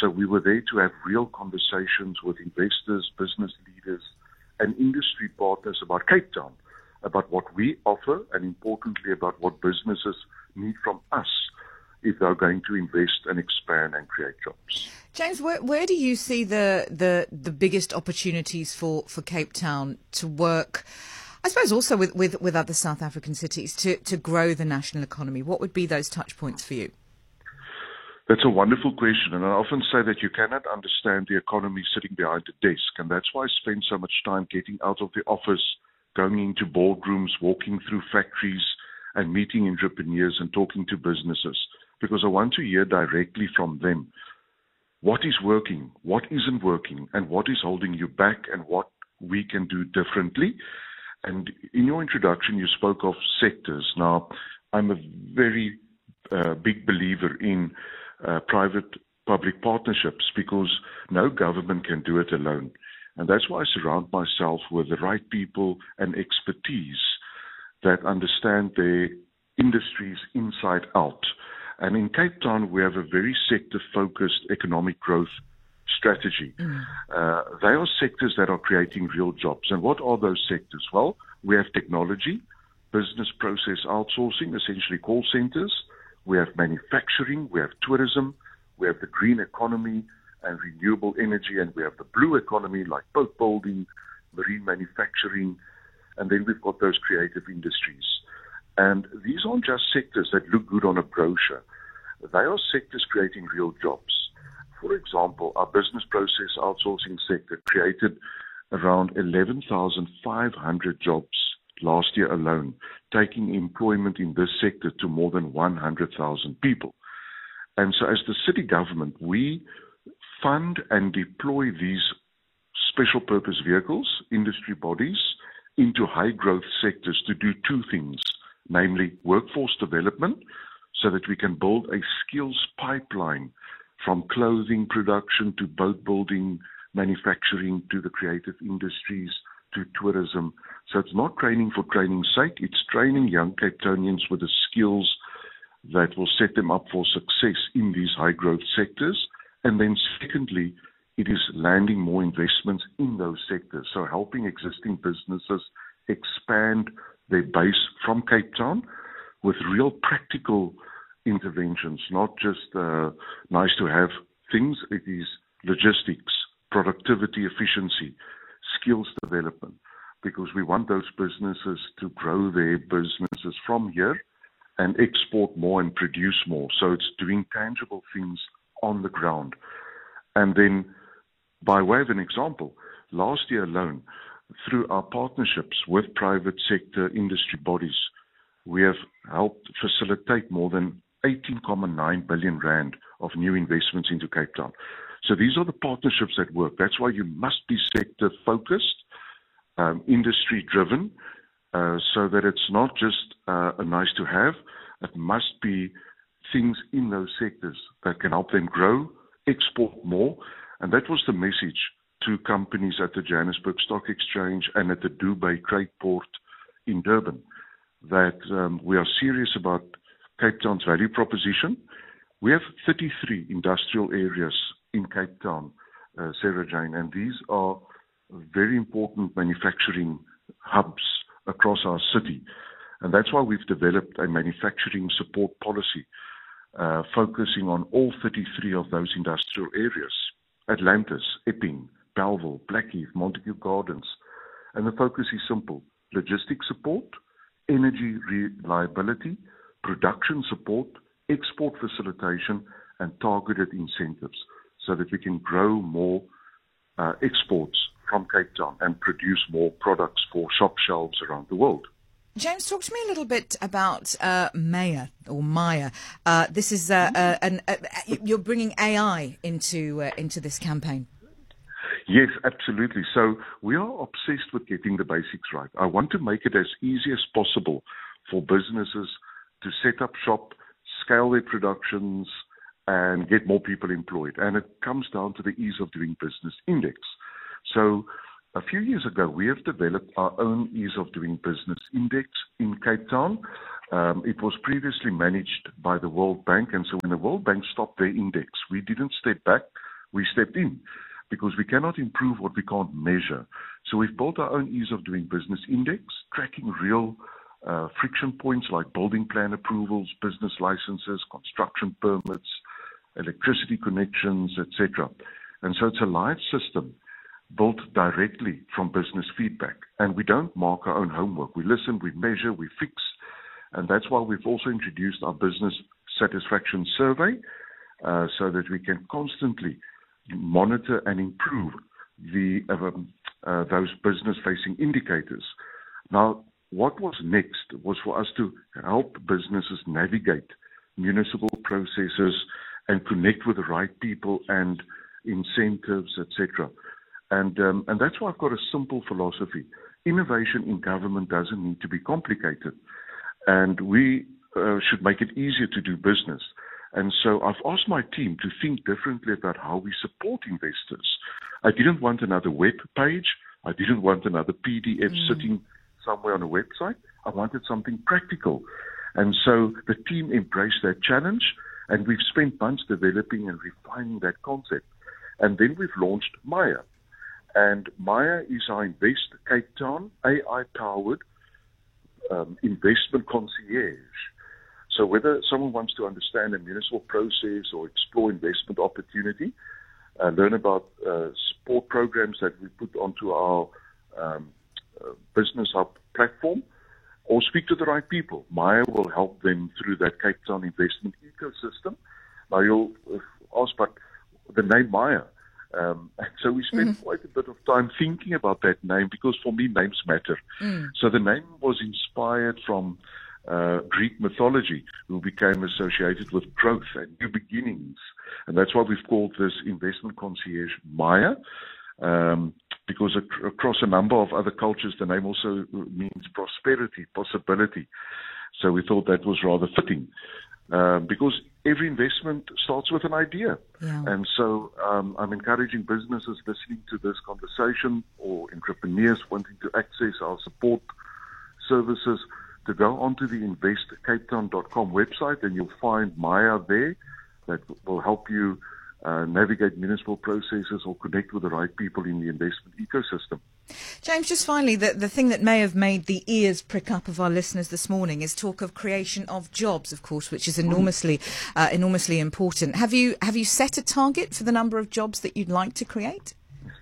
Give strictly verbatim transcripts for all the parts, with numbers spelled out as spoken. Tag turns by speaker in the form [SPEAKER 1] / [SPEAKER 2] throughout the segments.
[SPEAKER 1] So we were there to have real conversations with investors, business leaders, and industry partners about Cape Town, about what we offer, and importantly about what businesses need from us if they're going to invest and expand and create jobs.
[SPEAKER 2] James, where, where do you see the, the, the biggest opportunities for, for Cape Town to work, I suppose also with, with, with other South African cities, to, to grow the national economy? What would be those touch points for you?
[SPEAKER 1] That's a wonderful question, and I often say that you cannot understand the economy sitting behind a desk, and that's why I spend so much time getting out of the office, going into boardrooms, walking through factories, and meeting entrepreneurs and talking to businesses, because I want to hear directly from them what is working, what isn't working, and what is holding you back, and what we can do differently. And in your introduction, you spoke of sectors. Now, I'm a very uh, big believer in uh, private-public partnerships, because no government can do it alone. And that's why I surround myself with the right people and expertise that understand their industries inside out. And in Cape Town, we have a very sector-focused economic growth strategy. Mm. Uh, they are sectors that are creating real jobs. And what are those sectors? Well, we have technology, business process outsourcing, essentially call centers. We have manufacturing, we have tourism, we have the green economy and renewable energy, and we have the blue economy like boat building, marine manufacturing, and then we've got those creative industries. And these aren't just sectors that look good on a brochure. They are sectors creating real jobs. For example, our business process outsourcing sector created around eleven thousand five hundred jobs last year alone, taking employment in this sector to more than one hundred thousand people. And so as the city government, we fund and deploy these special purpose vehicles, industry bodies, into high growth sectors to do two things, namely workforce development, so that we can build a skills pipeline from clothing production to boat building, manufacturing, to the creative industries, to tourism. So it's not training for training's sake, it's training young Cape Townians with the skills that will set them up for success in these high growth sectors. And then secondly, it is landing more investments in those sectors, so helping existing businesses expand their base from Cape Town with real practical interventions, not just uh, nice to have things. It is logistics, productivity, efficiency, skills development, because we want those businesses to grow their businesses from here and export more and produce more. So it's doing tangible things on the ground. And then, by way of an example, last year alone, through our partnerships with private sector industry bodies, we have helped facilitate more than eighteen point nine billion rand of new investments into Cape Town. So these are the partnerships that work. That's why you must be sector-focused, um, industry-driven, uh, so that it's not just uh, a nice-to-have. It must be things in those sectors that can help them grow, export more. And that was the message to companies at the Johannesburg Stock Exchange and at the Dubai Trade Port in Durban, that um, we are serious about Cape Town's value proposition. We have thirty-three industrial areas in Cape Town, uh, Sarah Jane, and these are very important manufacturing hubs across our city. And that's why we've developed a manufacturing support policy uh, focusing on all thirty-three of those industrial areas: Atlantis, Epping, Bellville, Blackheath, Montague Gardens. And the focus is simple: logistics support, energy reliability, production support, export facilitation, and targeted incentives, so that we can grow more uh, exports from Cape Town and produce more products for shop shelves around the world.
[SPEAKER 2] James, talk to me a little bit about uh, Maya or Maya. Uh, this is uh, uh, an, uh, you're bringing A I into uh, into this campaign.
[SPEAKER 1] Yes, absolutely. So we are obsessed with getting the basics right. I want to make it as easy as possible for businesses to set up shop, scale their productions, and get more people employed. And it comes down to the ease of doing business index. So a few years ago, we have developed our own ease of doing business index in Cape Town. Um, it was previously managed by the World Bank. And so when the World Bank stopped their index, we didn't step back. we stepped in because we cannot improve what we can't measure. So we've built our own ease of doing business index, tracking real uh, friction points like building plan approvals, business licenses, construction permits, electricity connections, et cetera. And so it's a live system built directly from business feedback. And we don't mark our own homework. We listen, we measure, we fix. And that's why we've also introduced our business satisfaction survey uh, so that we can constantly monitor and improve the um, uh, those business-facing indicators. Now, what was next was for us to help businesses navigate municipal processes and connect with the right people and incentives, et cetera. And um, and that's why I've got a simple philosophy. Innovation in government doesn't need to be complicated, and we uh, should make it easier to do business. And so I've asked my team to think differently about how we support investors. I didn't want another web page. I didn't want another P D F mm. sitting somewhere on a website. I wanted something practical. And so the team embraced that challenge, and we've spent months developing and refining that concept. And then we've launched Maya. And Maya is our Invest Cape Town A I-powered um, investment concierge. So whether someone wants to understand a municipal process or explore investment opportunity, uh, learn about uh, support programs that we put onto our um, uh, Business Hub platform, or speak to the right people, Maya will help them through that Cape Town investment ecosystem. Now you'll ask, but the name Maya. Um, and so we spent mm-hmm. quite a bit of time thinking about that name because for me names matter. Mm. So the name was inspired from uh, Greek mythology, who became associated with growth and new beginnings. And that's why we've called this investment concierge Maya, um, because ac- across a number of other cultures, the name also means prosperity, possibility. So we thought that was rather fitting. Um, because every investment starts with an idea. Yeah. And so um, I'm encouraging businesses listening to this conversation or entrepreneurs wanting to access our support services to go onto the invest cape town dot com website, and you'll find Maya there that will help you uh, navigate municipal processes or connect with the right people in the investment ecosystem.
[SPEAKER 2] James, just finally, the, the thing that may have made the ears prick up of our listeners this morning is talk of creation of jobs, of course, which is enormously uh, enormously important. Have you have you set a target for the number of jobs that you'd like to create?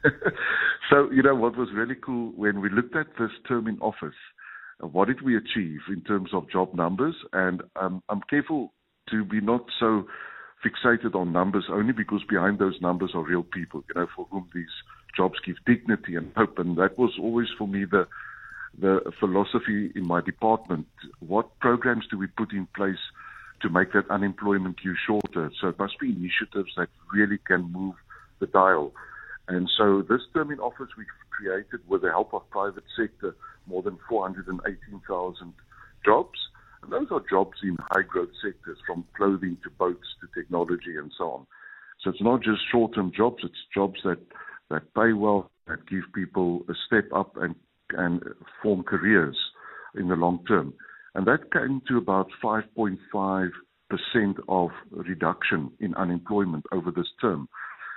[SPEAKER 1] So, you know, what was really cool when we looked at this term in office, uh, what did we achieve in terms of job numbers? And um, I'm careful to be not so fixated on numbers, only because behind those numbers are real people, you know, for whom these jobs give dignity and hope. And that was always for me the the philosophy in my department. What programs do we put in place to make that unemployment queue shorter? So it must be initiatives that really can move the dial. And so this term in office we've created with the help of private sector more than four hundred eighteen thousand jobs. And those are jobs in high growth sectors, from clothing to boats to technology and so on. So it's not just short-term jobs, it's jobs that, that pay well, that give people a step up and, and form careers in the long term. And that came to about five point five percent of reduction in unemployment over this term.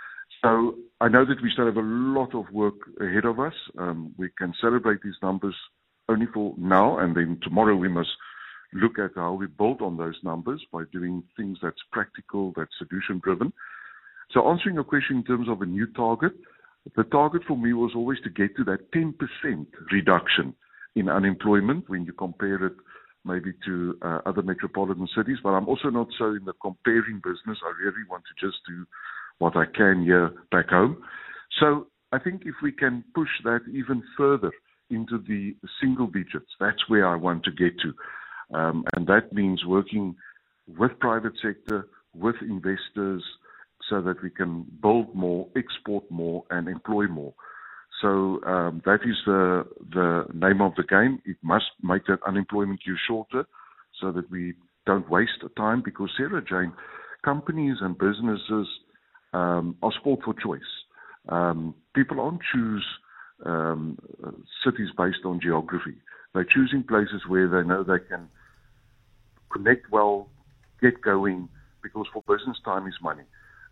[SPEAKER 1] So I know that we still have a lot of work ahead of us. Um, we can celebrate these numbers only for now, and then tomorrow we must look at how we build on those numbers by doing things that's practical, that's solution-driven. So answering your question in terms of a new target, the target for me was always to get to that ten percent reduction in unemployment when you compare it maybe to uh, other metropolitan cities. But I'm also not so in the comparing business. I really want to just do what I can here back home. So I think if we can push that even further into the single digits, that's where I want to get to. Um, and that means working with private sector, with investors, so that we can build more, export more, and employ more. So um, that is the the name of the game. It must make that unemployment queue shorter so that we don't waste time, because, Sarah Jane, companies and businesses um, are sport for choice. Um, people don't choose um, cities based on geography. They're choosing places where they know they can connect well, get going, because for business time is money.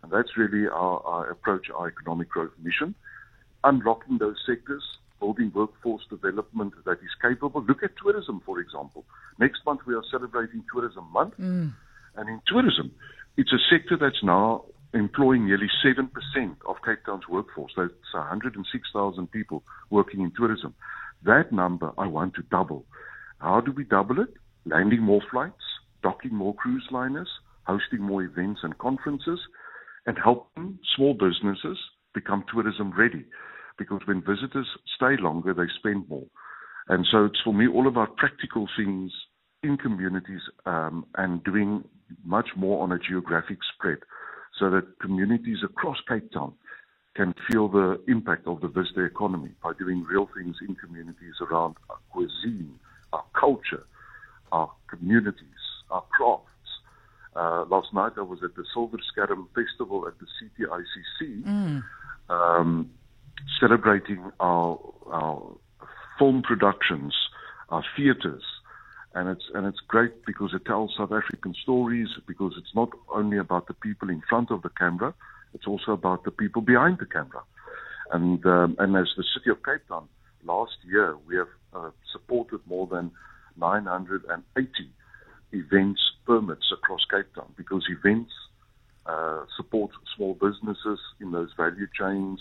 [SPEAKER 1] And that's really our, our approach, our economic growth mission. Unlocking those sectors, building workforce development that is capable. Look at tourism, for example. Next month we are celebrating Tourism Month.
[SPEAKER 2] Mm.
[SPEAKER 1] And in tourism, it's a sector that's now employing nearly seven percent of Cape Town's workforce. That's one hundred six thousand people working in tourism. That number I want to double. How do we double it? Landing more flights, docking more cruise liners, hosting more events and conferences, and helping small businesses become tourism ready. Because when visitors stay longer, they spend more. And so it's for me all about practical things in communities um, and doing much more on a geographic spread so that communities across Cape Town can feel the impact of the visitor economy by doing real things in communities around our cuisine, our culture, our communities, our crafts. Uh, last night I was at the Silver Scarab Festival at the C T I C C, mm. um, celebrating our, our film productions, our theatres, and it's and it's great because it tells South African stories, because it's not only about the people in front of the camera, it's also about the people behind the camera. And um, and as the City of Cape Town, last year we have uh, supported more than nine hundred eighty events permits across Cape Town, because events uh, support small businesses in those value chains,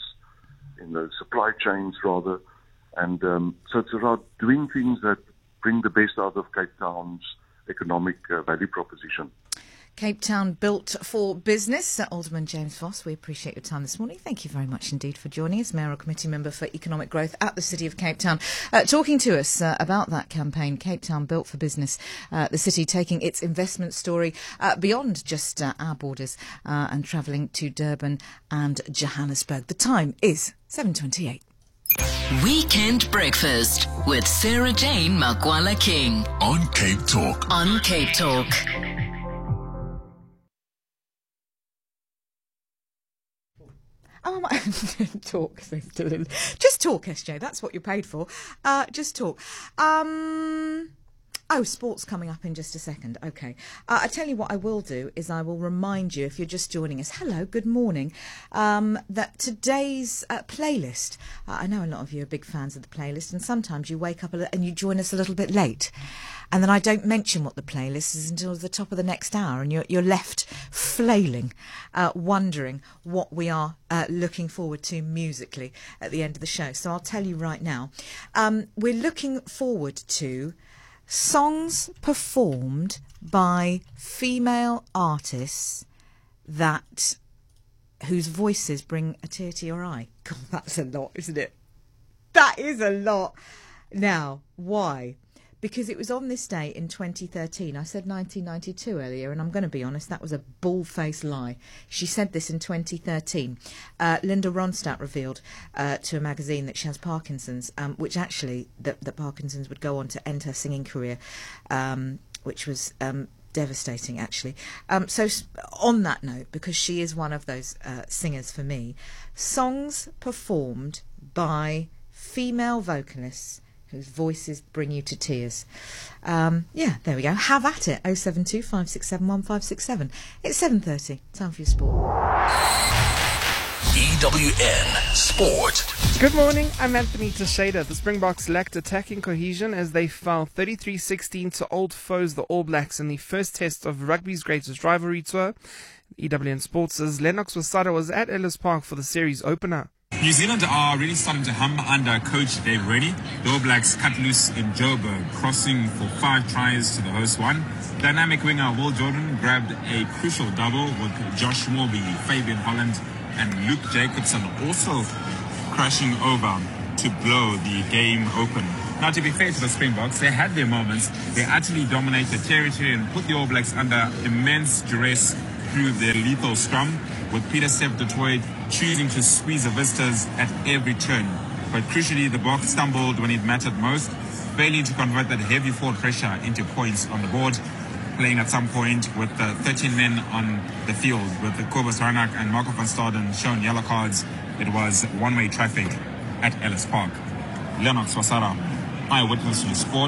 [SPEAKER 1] in those supply chains rather, and um, so it's about doing things that bring the best out of Cape Town's economic uh, value proposition.
[SPEAKER 2] Cape Town built for business. Alderman James Voss, we appreciate your time this morning. Thank you very much indeed for joining us, Mayoral Committee Member for Economic Growth at the City of Cape Town, uh, talking to us uh, about that campaign, Cape Town Built for Business, uh, the city taking its investment story uh, beyond just uh, our borders uh, and travelling to Durban and Johannesburg. The time is seven twenty-eight.
[SPEAKER 3] Weekend Breakfast with Sarah Jane Makwala King
[SPEAKER 4] on Cape Talk.
[SPEAKER 3] On Cape Talk.
[SPEAKER 2] Um, talk. Just talk, S J. That's what you're paid for. Uh, just talk. Um... Oh, sports coming up in just a second. OK. Uh, I tell you what I will do is I will remind you, if you're just joining us, hello, good morning, um, that today's uh, playlist, uh, I know a lot of you are big fans of the playlist, and sometimes you wake up a li- and you join us a little bit late. And then I don't mention what the playlist is until the top of the next hour, and you're, you're left flailing, uh, wondering what we are uh, looking forward to musically at the end of the show. So I'll tell you right now. Um, we're looking forward to songs performed by female artists that whose voices bring a tear to your eye. God, that's a lot, isn't it? That is a lot. Now, why? Because it was on this day in twenty thirteen. I said nineteen ninety-two earlier, and I'm going to be honest, that was a bald-faced lie. She said this in twenty thirteen. Uh, Linda Ronstadt revealed uh, to a magazine that she has Parkinson's, um, which actually, that, that Parkinson's would go on to end her singing career, um, which was um, devastating, actually. Um, so on that note, because she is one of those uh, singers for me, songs performed by female vocalists whose voices bring you to tears. Um, yeah, there we go. Have at it. oh seven two, five six seven, one five six seven. It's seven thirty. Time for your sport.
[SPEAKER 4] E W N Sport.
[SPEAKER 5] Good morning, I'm Anthony Teixeira. The Springboks lacked attacking cohesion as they fell thirty-three sixteen to old foes, the All Blacks, in the first test of rugby's greatest rivalry tour. E W N Sports' Lennox Wasada was at Ellis Park for the series opener.
[SPEAKER 6] New Zealand are really starting to hum under coach Dave Rennie. The All Blacks cut loose in Joburg, crossing for five tries to the host one. Dynamic winger Will Jordan grabbed a crucial double with Josh Morby, Fabian Holland and Luke Jacobson also crashing over to blow the game open. Now, to be fair to the Springboks, they had their moments. They actually dominated territory and put the All Blacks under immense duress through their lethal scrum, with Peter Steph du Toit choosing to squeeze the visitors at every turn. But crucially, the Boks stumbled when it mattered most, failing to convert that heavy forward pressure into points on the board, playing at some point with uh, thirteen men on the field, with the Kobus Reinach and Marco van Staden shown yellow cards. It was one-way traffic at Ellis Park. Lennox Wasada, Eyewitness News Sport.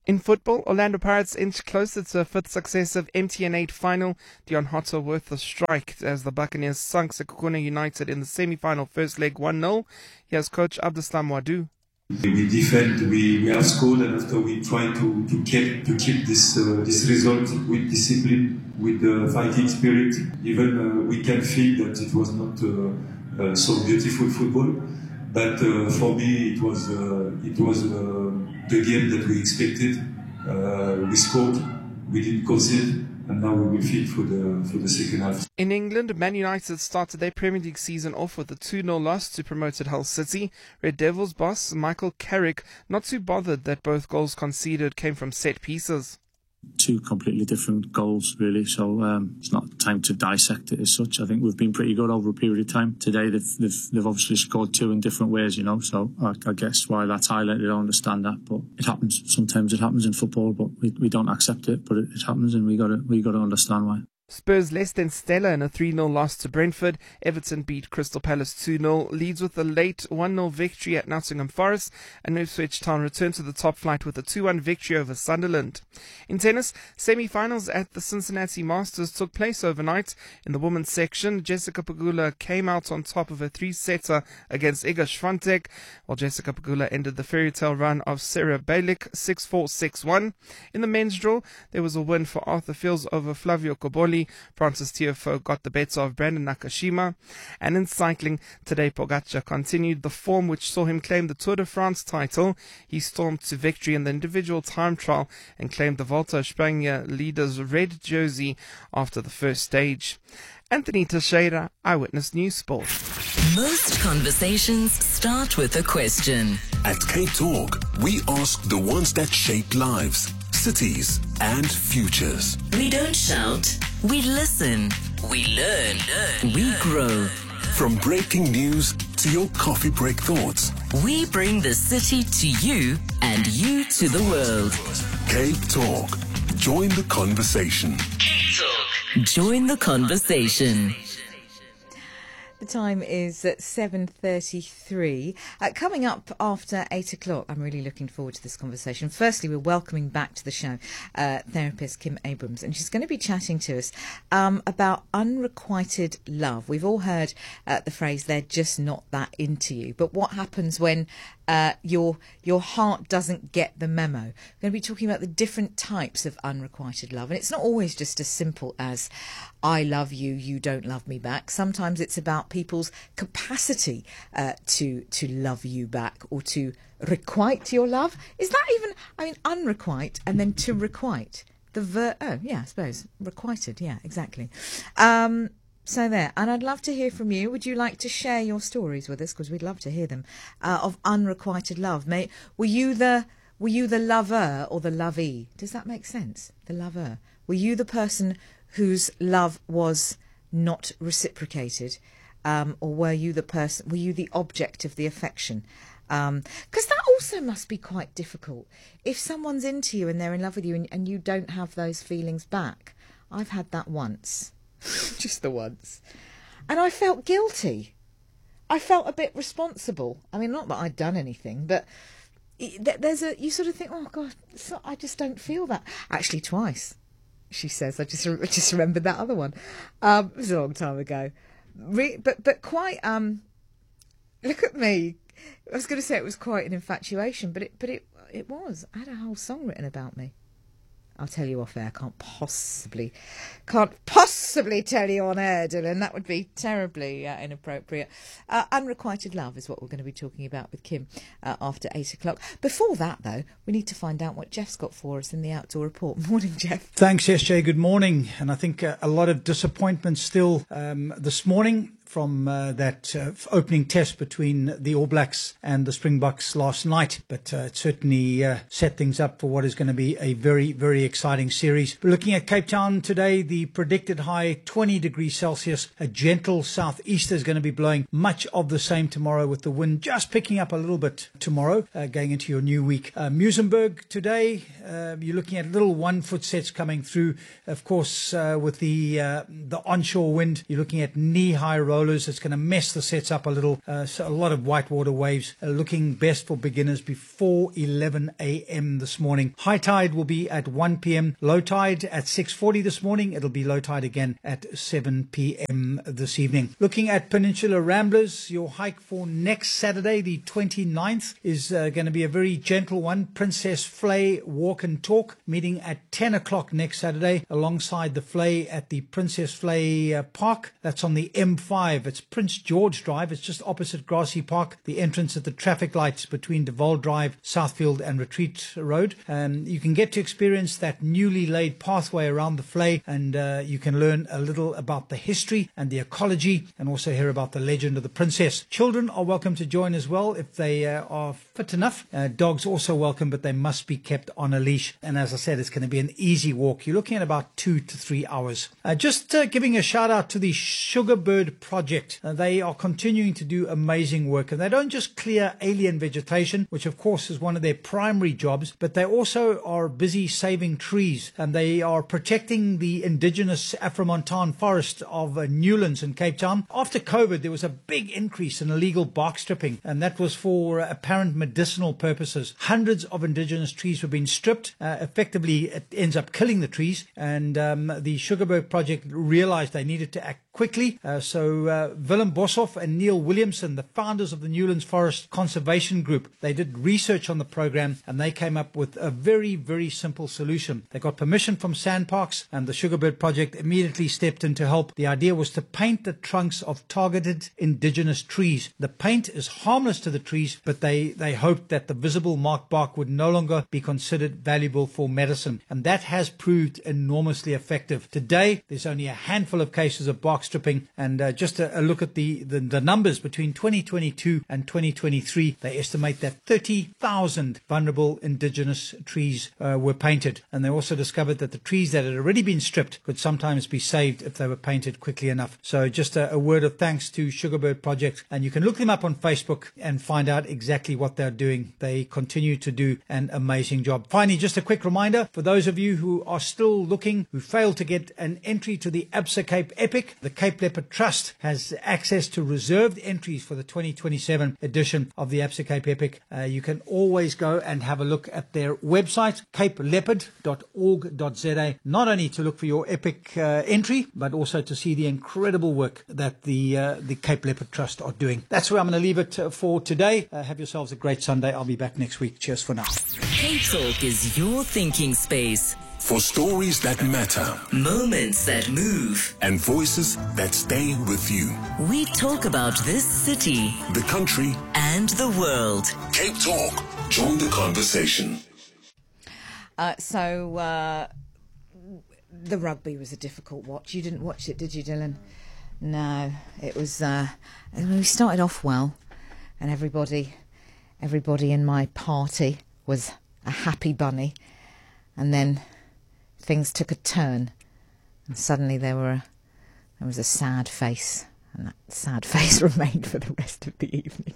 [SPEAKER 5] In football, Orlando Pirates inch closer to a fifth successive M T N eight final. Dion Hotterworth strike as the Buccaneers sunk Sekhukhune United in the semi-final first leg one nil. Here's coach Abdeslam Wadou.
[SPEAKER 7] We defend, we, we have scored, and after we try to, to keep to keep this uh, this result with discipline, with uh, fighting spirit. Even uh, we can feel that it was not uh, uh, so beautiful football, but uh, for me it was uh, it was uh, the game that we expected. Uh, we scored, we didn't concede, and now we will fight for the for the second half.
[SPEAKER 5] In England, Man United started their Premier League season off with a two nil loss to promoted Hull City. Red Devils boss Michael Carrick not too bothered that both goals conceded came from set pieces.
[SPEAKER 8] Two completely different goals, really, so um, it's not time to dissect it as such. I think we've been pretty good over a period of time. Today they've they've, they've obviously scored two in different ways, you know, so I, I guess why that's highlighted, I understand that, but it happens. Sometimes it happens in football, but we, we don't accept it, but it, it happens, and we got to we got to understand why.
[SPEAKER 5] Spurs less than stellar in a three nil loss to Brentford. Everton beat Crystal Palace two nil. Leeds with a late one nil victory at Nottingham Forest. And Ipswich Town returned to the top flight with a two one victory over Sunderland. In tennis, semi-finals at the Cincinnati Masters took place overnight. In the women's section, Jessica Pegula came out on top of a three-setter against Iga Swiatek, while Jessica Pegula ended the fairy tale run of Sarah Balick six four six one. In the men's draw, there was a win for Arthur Fields over Flavio Cobolli. Francis Tiafoe got the better of Brandon Nakashima. And in cycling, Tadej Pogacar continued the form which saw him claim the Tour de France title. He stormed to victory in the individual time trial and claimed the Volta a España leader's red jersey after the first stage. Anthony Teixeira, Eyewitness News Sport.
[SPEAKER 3] Most conversations start with a question.
[SPEAKER 4] At Cape Talk, we ask the ones that shape lives, cities, and futures.
[SPEAKER 3] We don't shout, we listen, we learn, we grow.
[SPEAKER 4] From breaking news to your coffee break thoughts,
[SPEAKER 3] we bring the city to you and you to the world.
[SPEAKER 4] Cape Talk. Join the conversation.
[SPEAKER 3] Cape Talk. Join the conversation.
[SPEAKER 2] The time is at seven thirty-three. Uh, coming up after eight o'clock, I'm really looking forward to this conversation. Firstly, we're welcoming back to the show uh, therapist Kim Abrams, and she's going to be chatting to us um, about unrequited love. We've all heard uh, the phrase, they're just not that into you. But what happens when uh, your your heart doesn't get the memo? We're going to be talking about the different types of unrequited love. And it's not always just as simple as, I love you, you don't love me back. Sometimes it's about people's capacity uh, to to love you back, or to requite your love. Is that even, I mean, unrequite and then to requite? The ver, oh, yeah, I suppose. Requited, yeah, exactly. Um, so there, and I'd love to hear from you. Would you like to share your stories with us? Because we'd love to hear them, uh, of unrequited love. May, were you the were you the lover or the lovee? Does that make sense? The lover. Were you the person whose love was not reciprocated? Um, or were you the person, were you the object of the affection? Because um, that also must be quite difficult. If someone's into you and they're in love with you and, and you don't have those feelings back. I've had that once. Just the once. And I felt guilty. I felt a bit responsible. I mean, not that I'd done anything, but there's a, you sort of think, oh God, not, I just don't feel that. Actually, twice, she says. I just, I just remembered that other one. Um, it was a long time ago. Re- but but quite um look at me. I was going to say it was quite an infatuation, but it but it it was. I had a whole song written about me. I'll tell you off air. I can't possibly can't possibly tell you on air, Dylan. That would be terribly uh, inappropriate. Uh, unrequited love is what we're going to be talking about with Kim uh, after eight o'clock. Before that, though, we need to find out what Jeff's got for us in the Outdoor Report. Morning, Jeff.
[SPEAKER 9] Thanks, S J. Good morning. And I think uh, a lot of disappointment still um, this morning from uh, that uh, opening test between the All Blacks and the Springboks last night. But uh, it certainly uh, set things up for what is going to be a very, very exciting series. We're looking at Cape Town today. The predicted high, twenty degrees Celsius. A gentle southeaster is going to be blowing. Much of the same tomorrow, with the wind just picking up a little bit tomorrow, uh, going into your new week. Uh, Muizenberg today, uh, you're looking at little one-foot sets coming through. Of course, uh, with the uh, the onshore wind, you're looking at knee-high roll rollers. It's going to mess the sets up a little. Uh, so a lot of whitewater waves, uh, looking best for beginners before eleven a.m. this morning. High tide will be at one p.m. Low tide at six forty this morning. It'll be low tide again at seven p.m. this evening. Looking at Peninsula Ramblers, your hike for next Saturday, the twenty-ninth, is uh, going to be a very gentle one. Princess Flay Walk and Talk, meeting at ten o'clock next Saturday alongside the Flay at the Princess Flay uh, Park. That's on the M five. It's Prince George Drive. It's just opposite Grassy Park, the entrance at the traffic lights between Deval Drive, Southfield and Retreat Road. Um, you can get to experience that newly laid pathway around the Flay, and uh, you can learn a little about the history and the ecology, and also hear about the legend of the princess. Children are welcome to join as well if they uh, are fit enough. Uh, dogs also welcome, but they must be kept on a leash. And as I said, it's going to be an easy walk. You're looking at about two to three hours. Uh, just uh, giving a shout out to the Sugarbird Project. Uh, they are continuing to do amazing work, and they don't just clear alien vegetation, which of course is one of their primary jobs, but they also are busy saving trees, and they are protecting the indigenous Afromontane forest of uh, Newlands in Cape Town. After COVID, there was a big increase in illegal bark stripping, and that was for uh, apparent medicinal purposes. Hundreds of indigenous trees were being stripped. Uh, effectively, it ends up killing the trees, and um, the Sugarbird Project realized they needed to act quickly. Uh, so uh, Willem Boshoff and Neil Williamson, the founders of the Newlands Forest Conservation Group, they did research on the program, and they came up with a very, very simple solution. They got permission from Sandparks, and the Sugarbird Project immediately stepped in to help. The idea was to paint the trunks of targeted indigenous trees. The paint is harmless to the trees, but they, they hoped that the visible marked bark would no longer be considered valuable for medicine, and that has proved enormously effective. Today, there's only a handful of cases of bark stripping, and uh, just a, a look at the, the, the numbers between twenty twenty-two and twenty twenty-three, they estimate that thirty thousand vulnerable indigenous trees uh, were painted, and they also discovered that the trees that had already been stripped could sometimes be saved if they were painted quickly enough. So just a, a word of thanks to Sugarbird Project, and you can look them up on Facebook and find out exactly what they're doing. They continue to do an amazing job. Finally, just a quick reminder for those of you who are still looking, who failed to get an entry to the Absa Cape Epic, the Cape Leopard Trust has access to reserved entries for the twenty twenty-seven edition of the Absa Cape Epic. Uh, you can always go and have a look at their website, cape leopard dot org dot z a, not only to look for your epic uh, entry, but also to see the incredible work that the uh, the Cape Leopard Trust are doing. That's where I'm going to leave it uh, for today. Uh, have yourselves a great Sunday. I'll be back next week. Cheers for now.
[SPEAKER 3] Cape Talk is your thinking space.
[SPEAKER 4] For stories that matter,
[SPEAKER 3] Moments that move.
[SPEAKER 4] and voices that stay with you.
[SPEAKER 3] We talk about this city
[SPEAKER 4] The country,
[SPEAKER 3] and the world.
[SPEAKER 4] Cape Talk. Join the conversation.
[SPEAKER 2] Uh, so uh, the rugby was a difficult watch. You didn't watch it, did you, Dylan? No, it was. Uh, we started off well, and everybody, everybody in my party was a happy bunny, and then things took a turn, and suddenly there were a, there was a sad face, and that sad face remained for the rest of the evening.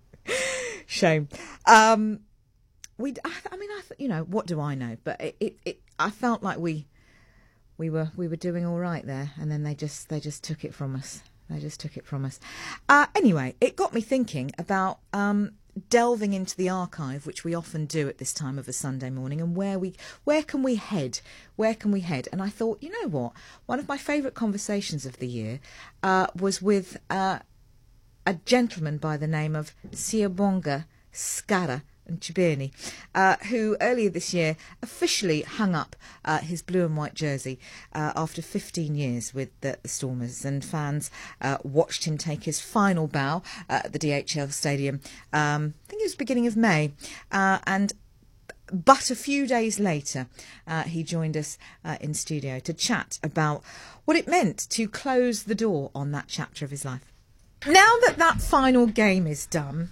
[SPEAKER 2] Shame. Um, we, I, I mean, I, you know, what do I know? But it, it, it, I felt like we, we were, we were doing all right there, and then they just, they just took it from us. They just took it from us. Uh, anyway, it got me thinking about um, delving into the archive, which we often do at this time of a Sunday morning, and where we, where can we head? Where can we head? And I thought, you know what? One of my favourite conversations of the year uh, was with uh, a gentleman by the name of Siyabonga Skara Nchibeni, uh, who earlier this year officially hung up uh, his blue and white jersey uh, after fifteen years with the, the Stormers, and fans uh, watched him take his final bow uh, at the D H L Stadium. Um, I think it was beginning of May, uh, and but a few days later uh, he joined us uh, in studio to chat about what it meant to close the door on that chapter of his life. Now that that final game is done,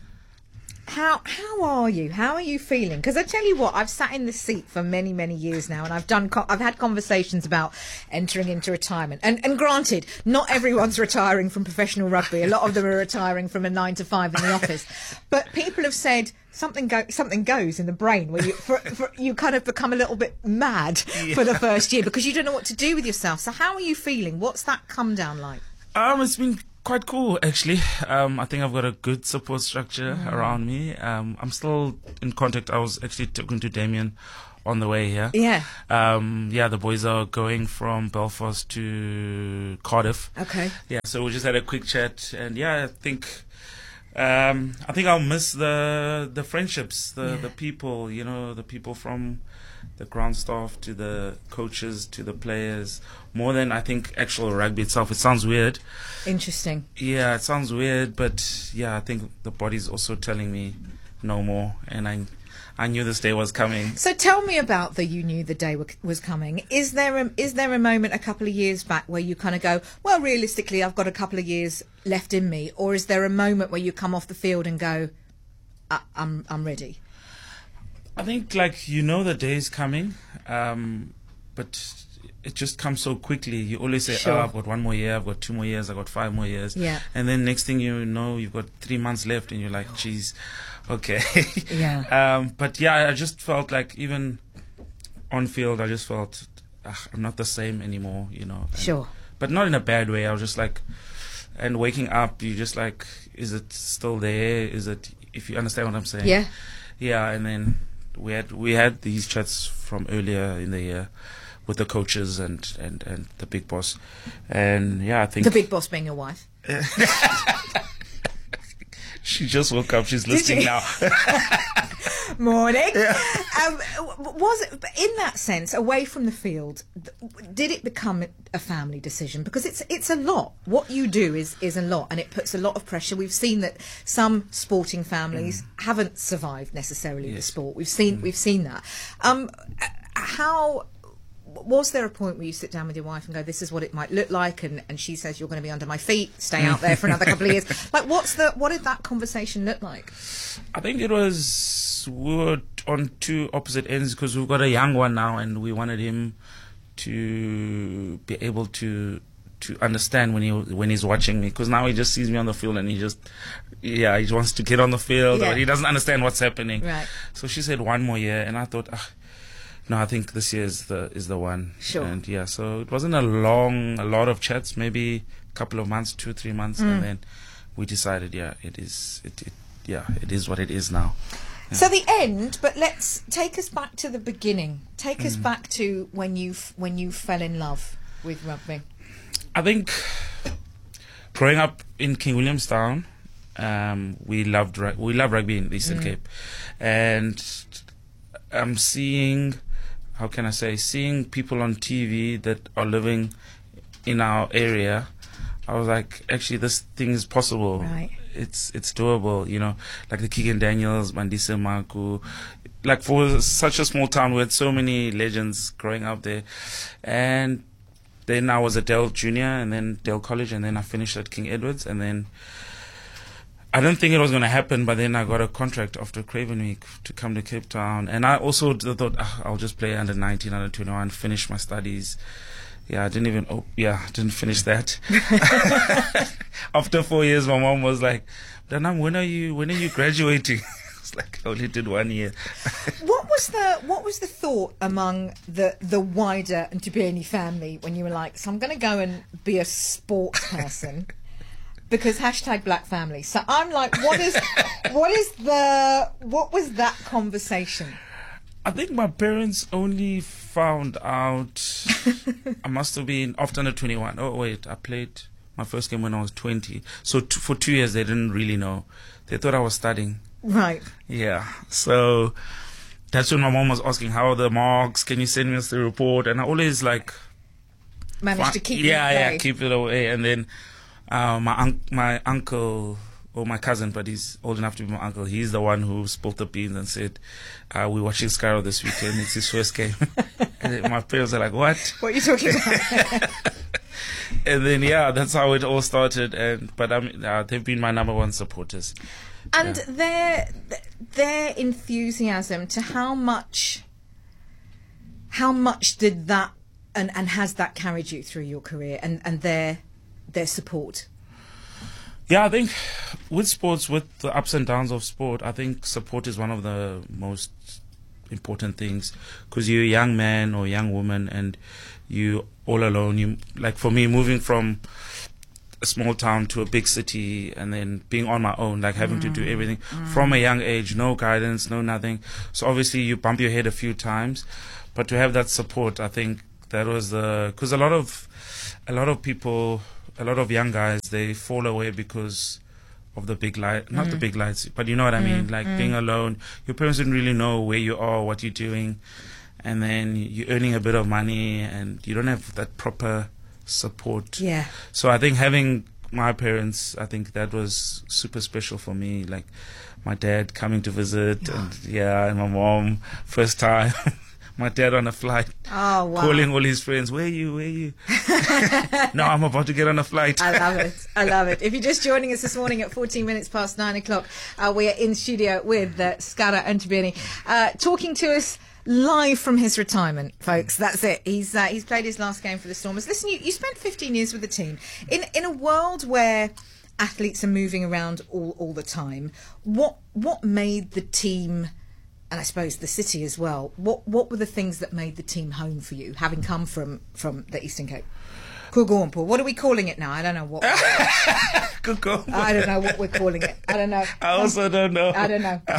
[SPEAKER 2] How how are you? How are you feeling? Because I tell you what, I've sat in this seat for many many years now, and I've done co- I've had conversations about entering into retirement. And and granted, not everyone's retiring from professional rugby. A lot of them are retiring from a nine to five in the office. But people have said something go something goes in the brain where you for, for, you kind of become a little bit mad yeah. for the first year because you don't know what to do with yourself. So how are you feeling? What's that come down like?
[SPEAKER 10] Um, it's been quite cool, actually. Um, I think I've got a good support structure mm. around me. Um, I'm still in contact. I was actually talking to Damien on the way here.
[SPEAKER 2] Yeah.
[SPEAKER 10] Um, yeah, the boys are going from Belfast to Cardiff.
[SPEAKER 2] Okay.
[SPEAKER 10] Yeah, so we just had a quick chat, and yeah, I think um, I think I'll miss the the friendships, the yeah. the people, you know, the people from the ground staff to the coaches to the players, more than I think actual rugby itself. It sounds weird.
[SPEAKER 2] Interesting.
[SPEAKER 10] Yeah, it sounds weird, but yeah, I think the body's also telling me no more, and I I knew this day was coming.
[SPEAKER 2] So tell me about the you knew the day w- was coming. Is there a, is there a moment a couple of years back where you kind of go, well, realistically, I've got a couple of years left in me, or is there a moment where you come off the field and go, I- I'm I'm ready?
[SPEAKER 10] I think, like, you know the day is coming, um, but it just comes so quickly. You always say,
[SPEAKER 2] sure.
[SPEAKER 10] oh, I've got one more year, I've got two more years, I've got five more years.
[SPEAKER 2] Yeah.
[SPEAKER 10] And then next thing you know, you've got three months left, and you're like, geez, okay.
[SPEAKER 2] Yeah.
[SPEAKER 10] um, but yeah, I just felt like even on field, I just felt ugh, I'm not the same anymore, you know. And,
[SPEAKER 2] sure.
[SPEAKER 10] But not in a bad way. I was just like, and waking up, you just like, is it still there? Is it, if you understand what I'm saying?
[SPEAKER 2] Yeah.
[SPEAKER 10] Yeah, and then we had we had these chats from earlier in the year with the coaches and, and, and the big boss, and yeah, I think
[SPEAKER 2] the big boss being your wife.
[SPEAKER 10] She just woke up. She's listening now.
[SPEAKER 2] Morning.
[SPEAKER 10] Yeah.
[SPEAKER 2] Um, was it in that sense, away from the field, did it become a family decision? Because it's it's a lot. What you do is is a lot, and it puts a lot of pressure. We've seen that some sporting families mm. haven't survived necessarily yes. the sport. We've seen mm. we've seen that. Um, how. Was there a point where you sit down with your wife and go, this is what it might look like, and, and she says, you're going to be under my feet, stay out there for another couple of years? Like, what's the what did that conversation look like?
[SPEAKER 10] I think it was, we were on two opposite ends, because we've got a young one now, and we wanted him to be able to to understand when he when he's watching me, because now he just sees me on the field and he just, yeah, he wants to get on the field, yeah. or he doesn't understand what's happening.
[SPEAKER 2] Right.
[SPEAKER 10] So she said one more year, and I thought, ah, no, I think this year is the is the one.
[SPEAKER 2] Sure.
[SPEAKER 10] And yeah, so it wasn't a long, a lot of chats, maybe a couple of months, two, three months, mm. and then we decided, yeah, it is, it, it yeah, it is what it is now. Yeah.
[SPEAKER 2] So the end, but let's take us back to the beginning. Take us mm. back to when you when you fell in love with rugby.
[SPEAKER 10] I think growing up in King Williamstown, um, we loved we love rugby in Eastern mm. Cape, and I'm seeing. How can I say, seeing people on T V that are living in our area, I was like, actually, this thing is possible.
[SPEAKER 2] Right.
[SPEAKER 10] It's it's doable, you know, like the Keegan Daniels, Mandisa Maku. Like, for such a small town, we had so many legends growing up there. And then I was at Dale Junior and then Dale College, and then I finished at King Edwards, and then I didn't think it was going to happen, but then I got a contract after Craven Week to come to Cape Town. And I also thought, oh, I'll just play under nineteen, under twenty-one, finish my studies. Yeah, I didn't even, oh, yeah, I didn't finish that. After four years, my mom was like, Danam, when are you, when are you graduating? I was like, I only did one year.
[SPEAKER 2] What was the, what was the thought among the, the wider Ntubeni family when you were like, so I'm going to go and be a sports person? Because hashtag Black Family. So I'm like, what is, what is the, what was that conversation?
[SPEAKER 10] I think my parents only found out, I must have been after under twenty-one. Oh, wait, I played my first game when I was twenty. So t- for two years, they didn't really know. They thought I was studying.
[SPEAKER 2] Right.
[SPEAKER 10] Yeah. So that's when my mom was asking, how are the marks? Can you send me us the report? And I always like...
[SPEAKER 2] Managed fi- to keep
[SPEAKER 10] yeah,
[SPEAKER 2] it away.
[SPEAKER 10] Yeah, yeah, keep it away. And then uh, my, un- my uncle... or my cousin, but he's old enough to be my uncle. He's the one who spilled the beans and said, uh, we're watching Skyro this weekend. It's his first game. And my parents are like, what?
[SPEAKER 2] What are you talking about?
[SPEAKER 10] And then, yeah, that's how it all started. And But um, uh, they've been my number one supporters.
[SPEAKER 2] And
[SPEAKER 10] yeah.
[SPEAKER 2] their their enthusiasm to how much, how much did that, and, and has that carried you through your career, and, and their their support?
[SPEAKER 10] Yeah, I think with sports, with the ups and downs of sport, I think support is one of the most important things, because you're a young man or young woman and you all alone. You like for me, moving from a small town to a big city, and then being on my own, like having mm. to do everything mm. from a young age, no guidance, no nothing. So obviously you bump your head a few times, but to have that support, I think that was the, because a lot of a lot of people, a lot of young guys, they fall away because of the big light, not mm. the big lights, but you know what I mean, mm. like mm. being alone. Your parents didn't really know where you are, what you're doing, and then you're earning a bit of money, and you don't have that proper support.
[SPEAKER 2] Yeah.
[SPEAKER 10] So I think having my parents, I think that was super special for me. Like my dad coming to visit, yeah. and yeah, and my mom first time. My dad on a flight,
[SPEAKER 2] oh, wow.
[SPEAKER 10] calling all his friends, where are you, where are you? No, I'm about to get on a flight.
[SPEAKER 2] I love it. I love it. If you're just joining us this morning at fourteen minutes past nine o'clock, uh, we are in studio with uh, Skara Ntubeni, uh, talking to us live from his retirement, folks. That's it. He's uh, he's played his last game for the Stormers. Listen, you, you spent fifteen years with the team. In in a world where athletes are moving around all, all the time, what what made the team, and I suppose the city as well, what what were the things that made the team home for you, having come from, from the Eastern Cape? Kugompur. What are we calling it now? I don't know what.
[SPEAKER 10] Kugompur.
[SPEAKER 2] I don't know what we're calling it. I don't know.
[SPEAKER 10] I also don't know.
[SPEAKER 2] I don't know.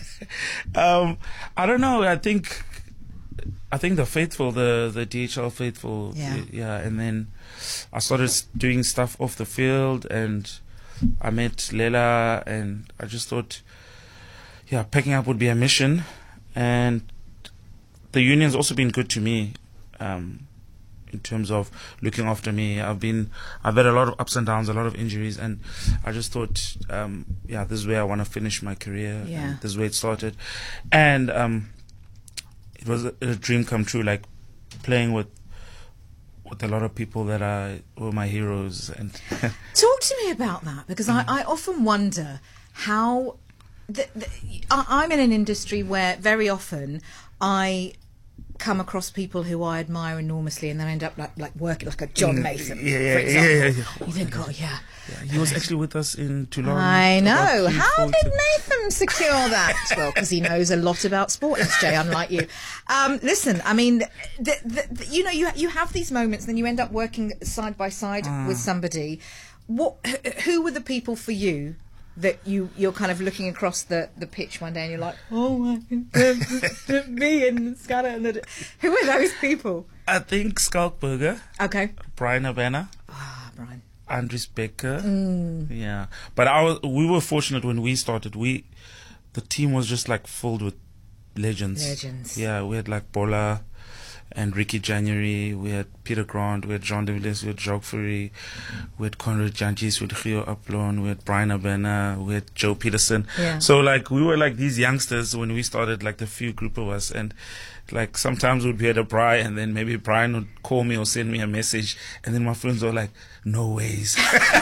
[SPEAKER 10] um, I don't know. I think, I think the faithful, the the D H L faithful,
[SPEAKER 2] yeah.
[SPEAKER 10] yeah. And then I started doing stuff off the field, and I met Lela, and I just thought, yeah, picking up would be a mission. And the union's also been good to me, um, in terms of looking after me. I've been, I've had a lot of ups and downs, a lot of injuries, and I just thought, um, yeah, this is where I want to finish my career.
[SPEAKER 2] Yeah.
[SPEAKER 10] And this is where it started. And um, it was a, a dream come true, like playing with with a lot of people that are, were my heroes. And
[SPEAKER 2] talk to me about that, because I, I often wonder how, the, the, I, I'm in an industry where very often I come across people who I admire enormously, and then end up like like working like a John Mason,
[SPEAKER 10] yeah, yeah,
[SPEAKER 2] for example.
[SPEAKER 10] Yeah, yeah, yeah.
[SPEAKER 2] You think, oh yeah.
[SPEAKER 10] yeah. He was actually with us in Toulon.
[SPEAKER 2] I know.
[SPEAKER 10] Three,
[SPEAKER 2] How
[SPEAKER 10] four,
[SPEAKER 2] did
[SPEAKER 10] two.
[SPEAKER 2] Nathan secure that? Well, because he knows a lot about sport, S J, unlike you. Um, listen, I mean, the, the, the, you know, you you have these moments, then you end up working side by side uh. with somebody. What? Who were the people for you that you, you're kind of looking across the, the pitch one day and you're like, oh my God, me and Skara and the... Who are those people?
[SPEAKER 10] I think Skalkberger.
[SPEAKER 2] Okay.
[SPEAKER 10] Brian Abena.
[SPEAKER 2] Ah, oh, Brian.
[SPEAKER 10] Andries Becker.
[SPEAKER 2] Mm.
[SPEAKER 10] Yeah. But I was, we were fortunate when we started. We, the team was just like filled with legends.
[SPEAKER 2] Legends.
[SPEAKER 10] Yeah, we had like Bola and Ricky January, we had Peter Grant, we had Jean de Villiers, we had Jacques Fourie, we had Conrad Jantjies, we had Gio Aplon, we had Brian Abena, we had Joe Peterson.
[SPEAKER 2] Yeah.
[SPEAKER 10] So like we were like these youngsters when we started, like the few group of us, and like sometimes we'd be at a braai, and then maybe Brian would call me or send me a message, and then my friends were like, no ways.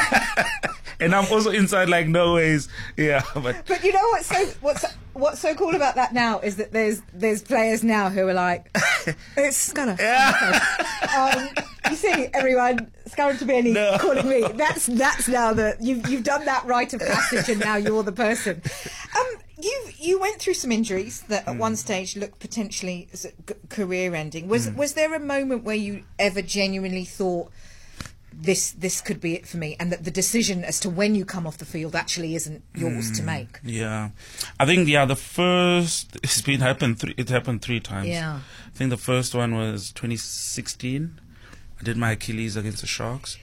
[SPEAKER 10] And I'm also inside like, no ways. Yeah. But
[SPEAKER 2] but you know what's so what's what's so cool about that now is that there's there's players now who are like, it's Skara.
[SPEAKER 10] Yeah.
[SPEAKER 2] Um, you see, everyone, Skara Ntubeni
[SPEAKER 10] No.
[SPEAKER 2] calling me. That's that's now the you've you've done that rite of passage, and now you're the person. Um, you you went through some injuries that at mm. one stage looked potentially career ending. Was mm. was there a moment where you ever genuinely thought, this this could be it for me, and that the decision as to when you come off the field actually isn't yours mm, to make?
[SPEAKER 10] Yeah, I think yeah the first it's been happened three, it happened three times.
[SPEAKER 2] Yeah,
[SPEAKER 10] I think the first one was twenty sixteen. I did my Achilles against the Sharks,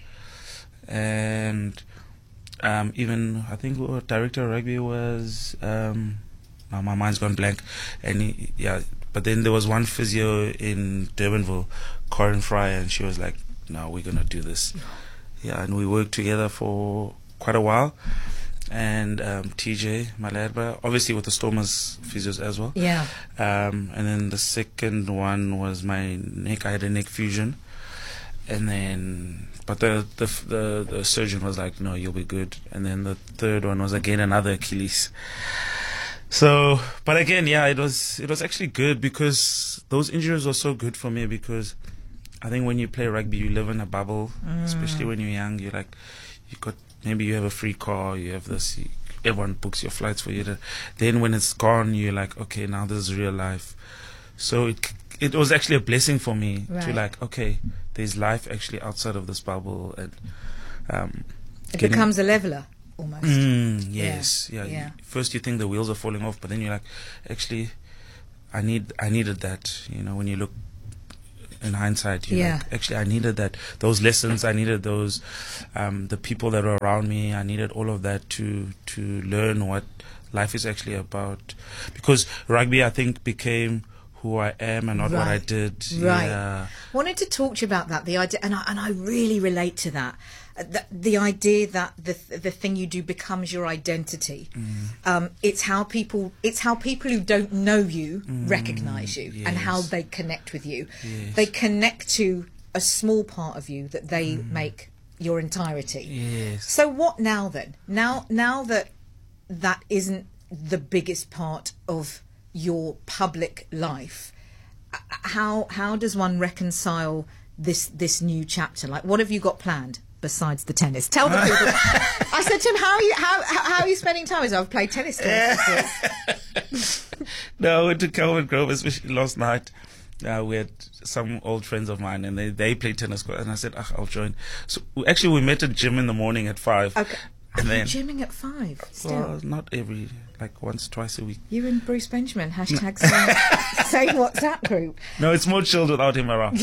[SPEAKER 10] and um, even I think our director of rugby was um, now my mind's gone blank, and he, yeah, but then there was one physio in Durbanville, Corinne Fry, and she was like, no, we're gonna do this. Yeah, and we worked together for quite a while. And um, T J Malerba, obviously with the Stormers physios as well.
[SPEAKER 2] Yeah.
[SPEAKER 10] Um, and then the second one was my neck. I had a neck fusion, and then but the the the, the surgeon was like, no, you'll be good. And then the third one was again another Achilles. So, but again, yeah, it was it was actually good because those injuries were so good for me, because I think when you play rugby, you live in a bubble, mm. especially when you're young. You're like, you got maybe you have a free car, you have this. You, everyone books your flights for you. To, then when it's gone, you're like, okay, now this is real life. So it it was actually a blessing for me
[SPEAKER 2] right.
[SPEAKER 10] to like, okay, there's life actually outside of this bubble, and um,
[SPEAKER 2] It
[SPEAKER 10] getting,
[SPEAKER 2] becomes a leveler, almost.
[SPEAKER 10] Mm, yes, yeah.
[SPEAKER 2] Yeah.
[SPEAKER 10] yeah. First you think the wheels are falling off, but then you're like, actually, I need, I needed that. You know, when you look in hindsight, you're
[SPEAKER 2] Yeah.
[SPEAKER 10] like, actually, I needed that. Those lessons, I needed those, um, the people that were around me, I needed all of that to to learn what life is actually about. Because rugby, I think, became who I am and not
[SPEAKER 2] Right.
[SPEAKER 10] what I did.
[SPEAKER 2] Right.
[SPEAKER 10] Yeah.
[SPEAKER 2] Wanted to talk to you about that, the idea, and I, and I really relate to that. Uh, The, the idea that the the thing you do becomes your identity.
[SPEAKER 10] Mm.
[SPEAKER 2] Um, it's how people it's how people who don't know you recognise you and how
[SPEAKER 10] yes.
[SPEAKER 2] they connect with you.
[SPEAKER 10] Yes.
[SPEAKER 2] They connect to a small part of you that they make your entirety.
[SPEAKER 10] Yes.
[SPEAKER 2] So what now then? Now now that that isn't the biggest part of your public life, uh, how how does one reconcile this this new chapter? Like, what have you got planned besides the tennis? Tell the people. I said to him, "How are you how how how are you spending time?" He said, "I've played tennis twice."
[SPEAKER 10] No, I went to Kelvin Grove, especially last night. Uh, we had some old friends of mine, and they, they played tennis, and I said, ah, I'll join. So we- actually, we met at gym in the morning at five.
[SPEAKER 2] Okay.
[SPEAKER 10] And
[SPEAKER 2] Are you
[SPEAKER 10] then,
[SPEAKER 2] gymming at five still?
[SPEAKER 10] well, not every, like once, twice a week.
[SPEAKER 2] You and Bruce Benjamin hashtag same, same WhatsApp group.
[SPEAKER 10] No, it's more chilled without him around.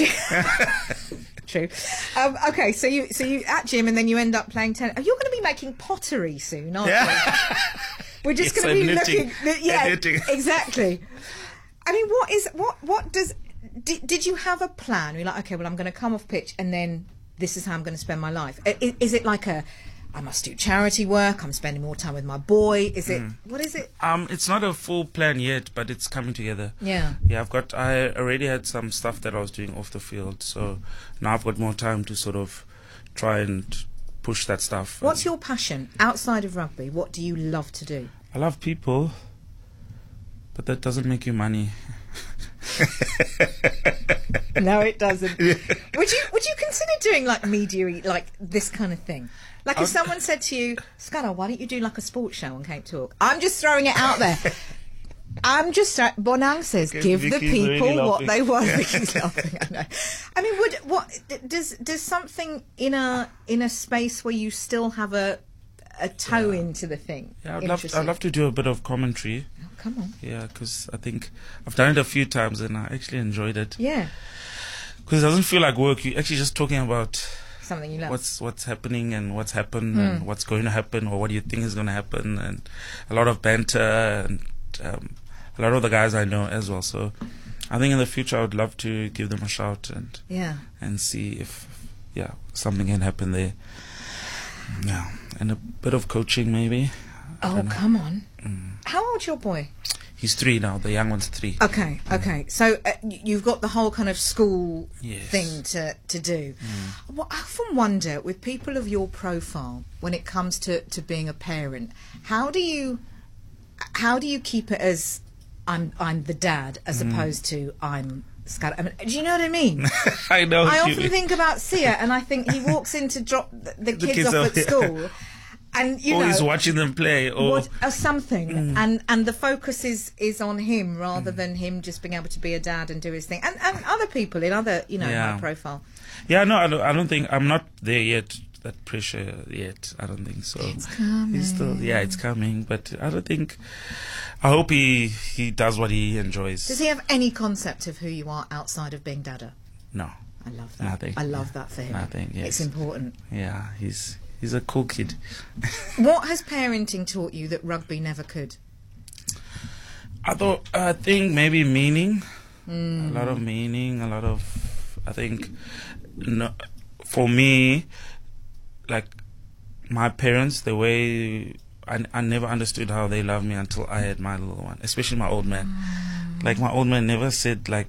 [SPEAKER 2] True. Um, okay, so you so you at gym and then you end up playing tennis. Oh, you're going to be making pottery soon, aren't
[SPEAKER 10] Yeah.
[SPEAKER 2] you? We're just
[SPEAKER 10] Yes,
[SPEAKER 2] going to be
[SPEAKER 10] I'm knitting.
[SPEAKER 2] looking. Yeah,
[SPEAKER 10] I'm knitting.
[SPEAKER 2] exactly. I mean, what is what what does did, did you have a plan? You're like, okay, well, I'm going to come off pitch and then this is how I'm going to spend my life. Is, is it like a I must do charity work, I'm spending more time with my boy? Is it what is it?
[SPEAKER 10] Um, it's not a full plan yet, but it's coming together.
[SPEAKER 2] Yeah.
[SPEAKER 10] Yeah, I've got, I already had some stuff that I was doing off the field, so now I've got more time to sort of try and push that stuff.
[SPEAKER 2] What's your passion outside of rugby? What do you love to do?
[SPEAKER 10] I love people, but that doesn't make you money.
[SPEAKER 2] No, it doesn't. Would you would you consider doing like media, like this kind of thing? Like if someone said to you, Scudder, why don't you do like a sports show on Cape Talk? I'm just throwing it out there. I'm just uh, Bonang says,
[SPEAKER 10] Okay,
[SPEAKER 2] give the
[SPEAKER 10] Vicky's
[SPEAKER 2] people
[SPEAKER 10] really
[SPEAKER 2] what
[SPEAKER 10] laughing.
[SPEAKER 2] they want.
[SPEAKER 10] Yeah.
[SPEAKER 2] Vicky's laughing. I know. I mean, would what d- does does something in a in a space where you still have a a toe into the thing?
[SPEAKER 10] Yeah, I'd love,
[SPEAKER 2] interest
[SPEAKER 10] I'd
[SPEAKER 2] you?
[SPEAKER 10] love to do a bit of commentary.
[SPEAKER 2] Oh, come on.
[SPEAKER 10] Yeah, because I think I've done it a few times and I actually enjoyed it.
[SPEAKER 2] Yeah,
[SPEAKER 10] Because it doesn't feel like work. You're actually just talking about
[SPEAKER 2] something you love.
[SPEAKER 10] what's what's happening and what's happened
[SPEAKER 2] Hmm.
[SPEAKER 10] and what's going to happen or what do you think is going to happen, and a lot of banter and um, a lot of the guys I know as well. So I think in the future I would love to give them a shout and
[SPEAKER 2] Yeah.
[SPEAKER 10] and see if yeah something can happen there. Yeah, and a bit of coaching maybe. I
[SPEAKER 2] Oh,
[SPEAKER 10] don't know.
[SPEAKER 2] come on.
[SPEAKER 10] Mm.
[SPEAKER 2] How old's your boy?
[SPEAKER 10] He's three now. The young one's three.
[SPEAKER 2] Okay, okay. So uh, y- you've got the whole kind of school
[SPEAKER 10] Yes.
[SPEAKER 2] thing to, to do. Well, I often wonder, with people of your profile, when it comes to, to being a parent, how do you how do you keep it as I'm I'm the dad as opposed to I'm Scud? I mean, do you know what I mean?
[SPEAKER 10] I know.
[SPEAKER 2] I
[SPEAKER 10] what you
[SPEAKER 2] often
[SPEAKER 10] mean.
[SPEAKER 2] think about Sia, and I think he walks in to drop the, the kids,
[SPEAKER 10] kids
[SPEAKER 2] off
[SPEAKER 10] off,
[SPEAKER 2] at
[SPEAKER 10] yeah.
[SPEAKER 2] school, and you
[SPEAKER 10] or
[SPEAKER 2] know
[SPEAKER 10] he's watching them play, or
[SPEAKER 2] what, or something, and and the focus is is on him rather than him just being able to be a dad and do his thing, and and other people in other you know
[SPEAKER 10] Yeah.
[SPEAKER 2] high profile.
[SPEAKER 10] yeah, no, I don't, I don't think I'm not there yet. That pressure yet, I don't think so.
[SPEAKER 2] It's coming.
[SPEAKER 10] He's still, yeah, it's coming, but I don't think. I hope he he does what he enjoys.
[SPEAKER 2] Does he have any concept of who you are outside of being dada?
[SPEAKER 10] No,
[SPEAKER 2] I love that.
[SPEAKER 10] Nothing.
[SPEAKER 2] I love that for him.
[SPEAKER 10] Nothing, yes.
[SPEAKER 2] It's important.
[SPEAKER 10] yeah, he's he's a cool kid.
[SPEAKER 2] What has parenting taught you that rugby never could?
[SPEAKER 10] I thought, I think maybe meaning,
[SPEAKER 2] Mm.
[SPEAKER 10] a lot of meaning, a lot of, I think, no, for me, like my parents, the way I, I never understood how they love me until I had my little one, especially my old man. Like my old man never said like,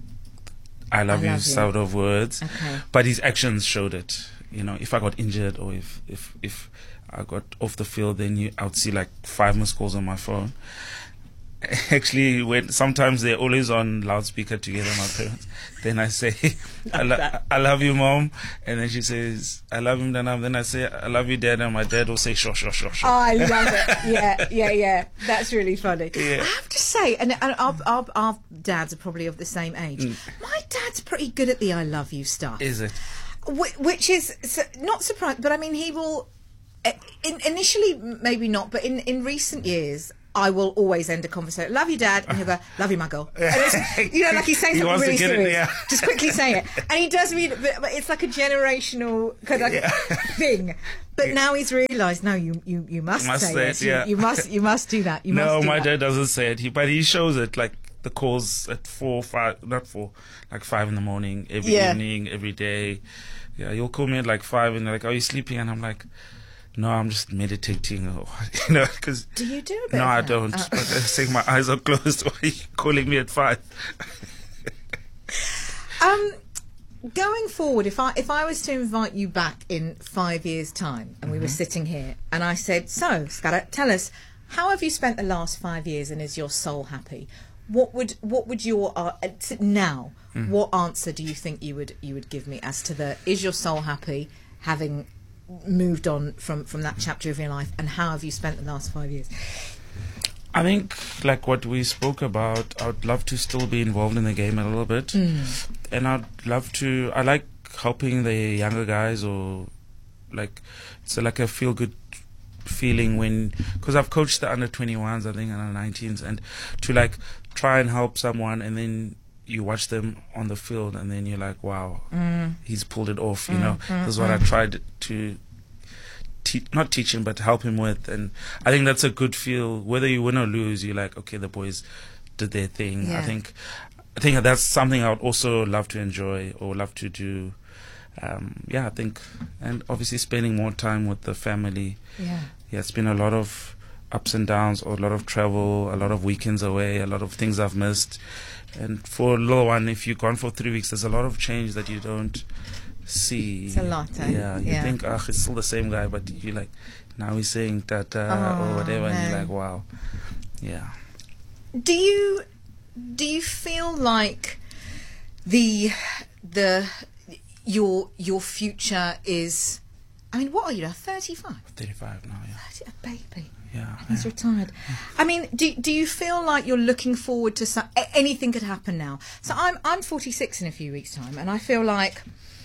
[SPEAKER 10] I love,
[SPEAKER 2] I
[SPEAKER 10] you,
[SPEAKER 2] love you.
[SPEAKER 10] sort of words,
[SPEAKER 2] Okay.
[SPEAKER 10] but his actions showed it. You know, if I got injured or if, if, if I got off the field, then you, I would see like five missed calls on my phone. Actually, when sometimes they're always on loudspeaker together, my parents. Then I say, I, lo- I love you, mom. And then she says, I love him, Dana. Then I say, I love you, dad. And my dad will say, sure, sure, sure, sure.
[SPEAKER 2] I love it. Yeah, yeah, yeah. That's really funny.
[SPEAKER 10] Yeah.
[SPEAKER 2] I have to say, and, and our, our, our dads are probably of the same age. My dad's pretty good at the I love you stuff.
[SPEAKER 10] Is it?
[SPEAKER 2] Wh- which is su- not surprised, but I mean, he will in, initially, maybe not, but in, in recent years, I will always end a conversation. Love you, Dad, and he'll go, love you, my girl. And it's, you know, like he's saying
[SPEAKER 10] He
[SPEAKER 2] something
[SPEAKER 10] wants to
[SPEAKER 2] really
[SPEAKER 10] get it,
[SPEAKER 2] serious.
[SPEAKER 10] yeah.
[SPEAKER 2] Just quickly say it, and he does mean, but, but it's like a generational kind of
[SPEAKER 10] Yeah.
[SPEAKER 2] thing. But now he's realised, no, you, you, you must,
[SPEAKER 10] Must
[SPEAKER 2] say,
[SPEAKER 10] say
[SPEAKER 2] it.
[SPEAKER 10] it, yeah.
[SPEAKER 2] You, you must you must do that. You
[SPEAKER 10] no,
[SPEAKER 2] must do
[SPEAKER 10] my
[SPEAKER 2] that.
[SPEAKER 10] dad doesn't say it. He, but he shows it like the calls at four, five, not four, like five in the morning, every
[SPEAKER 2] Yeah.
[SPEAKER 10] evening, every day. Yeah, you'll call me at like five and they're like, are you sleeping? And I'm like, no, I'm just meditating. Or, you know, because
[SPEAKER 2] Do you do a bit
[SPEAKER 10] no,
[SPEAKER 2] of
[SPEAKER 10] I
[SPEAKER 2] that?
[SPEAKER 10] don't.
[SPEAKER 2] Oh.
[SPEAKER 10] But I'm saying my eyes are closed. Why are you calling me at five?
[SPEAKER 2] Um, going forward, if I if I was to invite you back in five years' time, and we were sitting here, and I said, "So, Skara, tell us, how have you spent the last five years, and is your soul happy?" What would what would your uh, now?
[SPEAKER 10] Mm.
[SPEAKER 2] What answer do you think you would you would give me as to the is your soul happy, having moved on from from that chapter of your life, and how have you spent the last five years?
[SPEAKER 10] I think, like what we spoke about, I'd love to still be involved in the game a little bit.
[SPEAKER 2] Mm.
[SPEAKER 10] And I'd love to, I like helping the younger guys, or like, it's like a feel good feeling when, because I've coached the under twenty-ones, I think, and under nineteens, and to like try and help someone, and then you watch them on the field, and then you're like, wow,
[SPEAKER 2] Mm.
[SPEAKER 10] he's pulled it off, you
[SPEAKER 2] Mm,
[SPEAKER 10] know.
[SPEAKER 2] mm,
[SPEAKER 10] This is what I
[SPEAKER 2] mm.
[SPEAKER 10] tried to te- not teach him, but help him with. And I think that's a good feel. Whether you win or lose, you're like, okay, the boys did their thing.
[SPEAKER 2] Yeah.
[SPEAKER 10] I think I think that's something I would also love to enjoy or love to do. Um, yeah, I think, and obviously spending more time with the family.
[SPEAKER 2] Yeah.
[SPEAKER 10] Yeah, it's been a lot of ups and downs, or a lot of travel, a lot of weekends away, a lot of things I've missed. And for a little one, if you're gone for three weeks, there's a lot of change that you don't see.
[SPEAKER 2] It's a lot, eh?
[SPEAKER 10] Yeah, you
[SPEAKER 2] Yeah.
[SPEAKER 10] think, ah, he's still the same guy, but you like, now he's saying tata
[SPEAKER 2] Oh,
[SPEAKER 10] or whatever, and
[SPEAKER 2] man.
[SPEAKER 10] you're like, wow. Yeah.
[SPEAKER 2] Do you do you feel like the the your your future is? I mean, what are you now? thirty-five.
[SPEAKER 10] thirty-five now, yeah.
[SPEAKER 2] A baby.
[SPEAKER 10] Yeah.
[SPEAKER 2] He's retired. I mean, do do you feel like you're looking forward to some, a- anything could happen now? So I'm I'm forty-six in a few weeks' time, and I feel like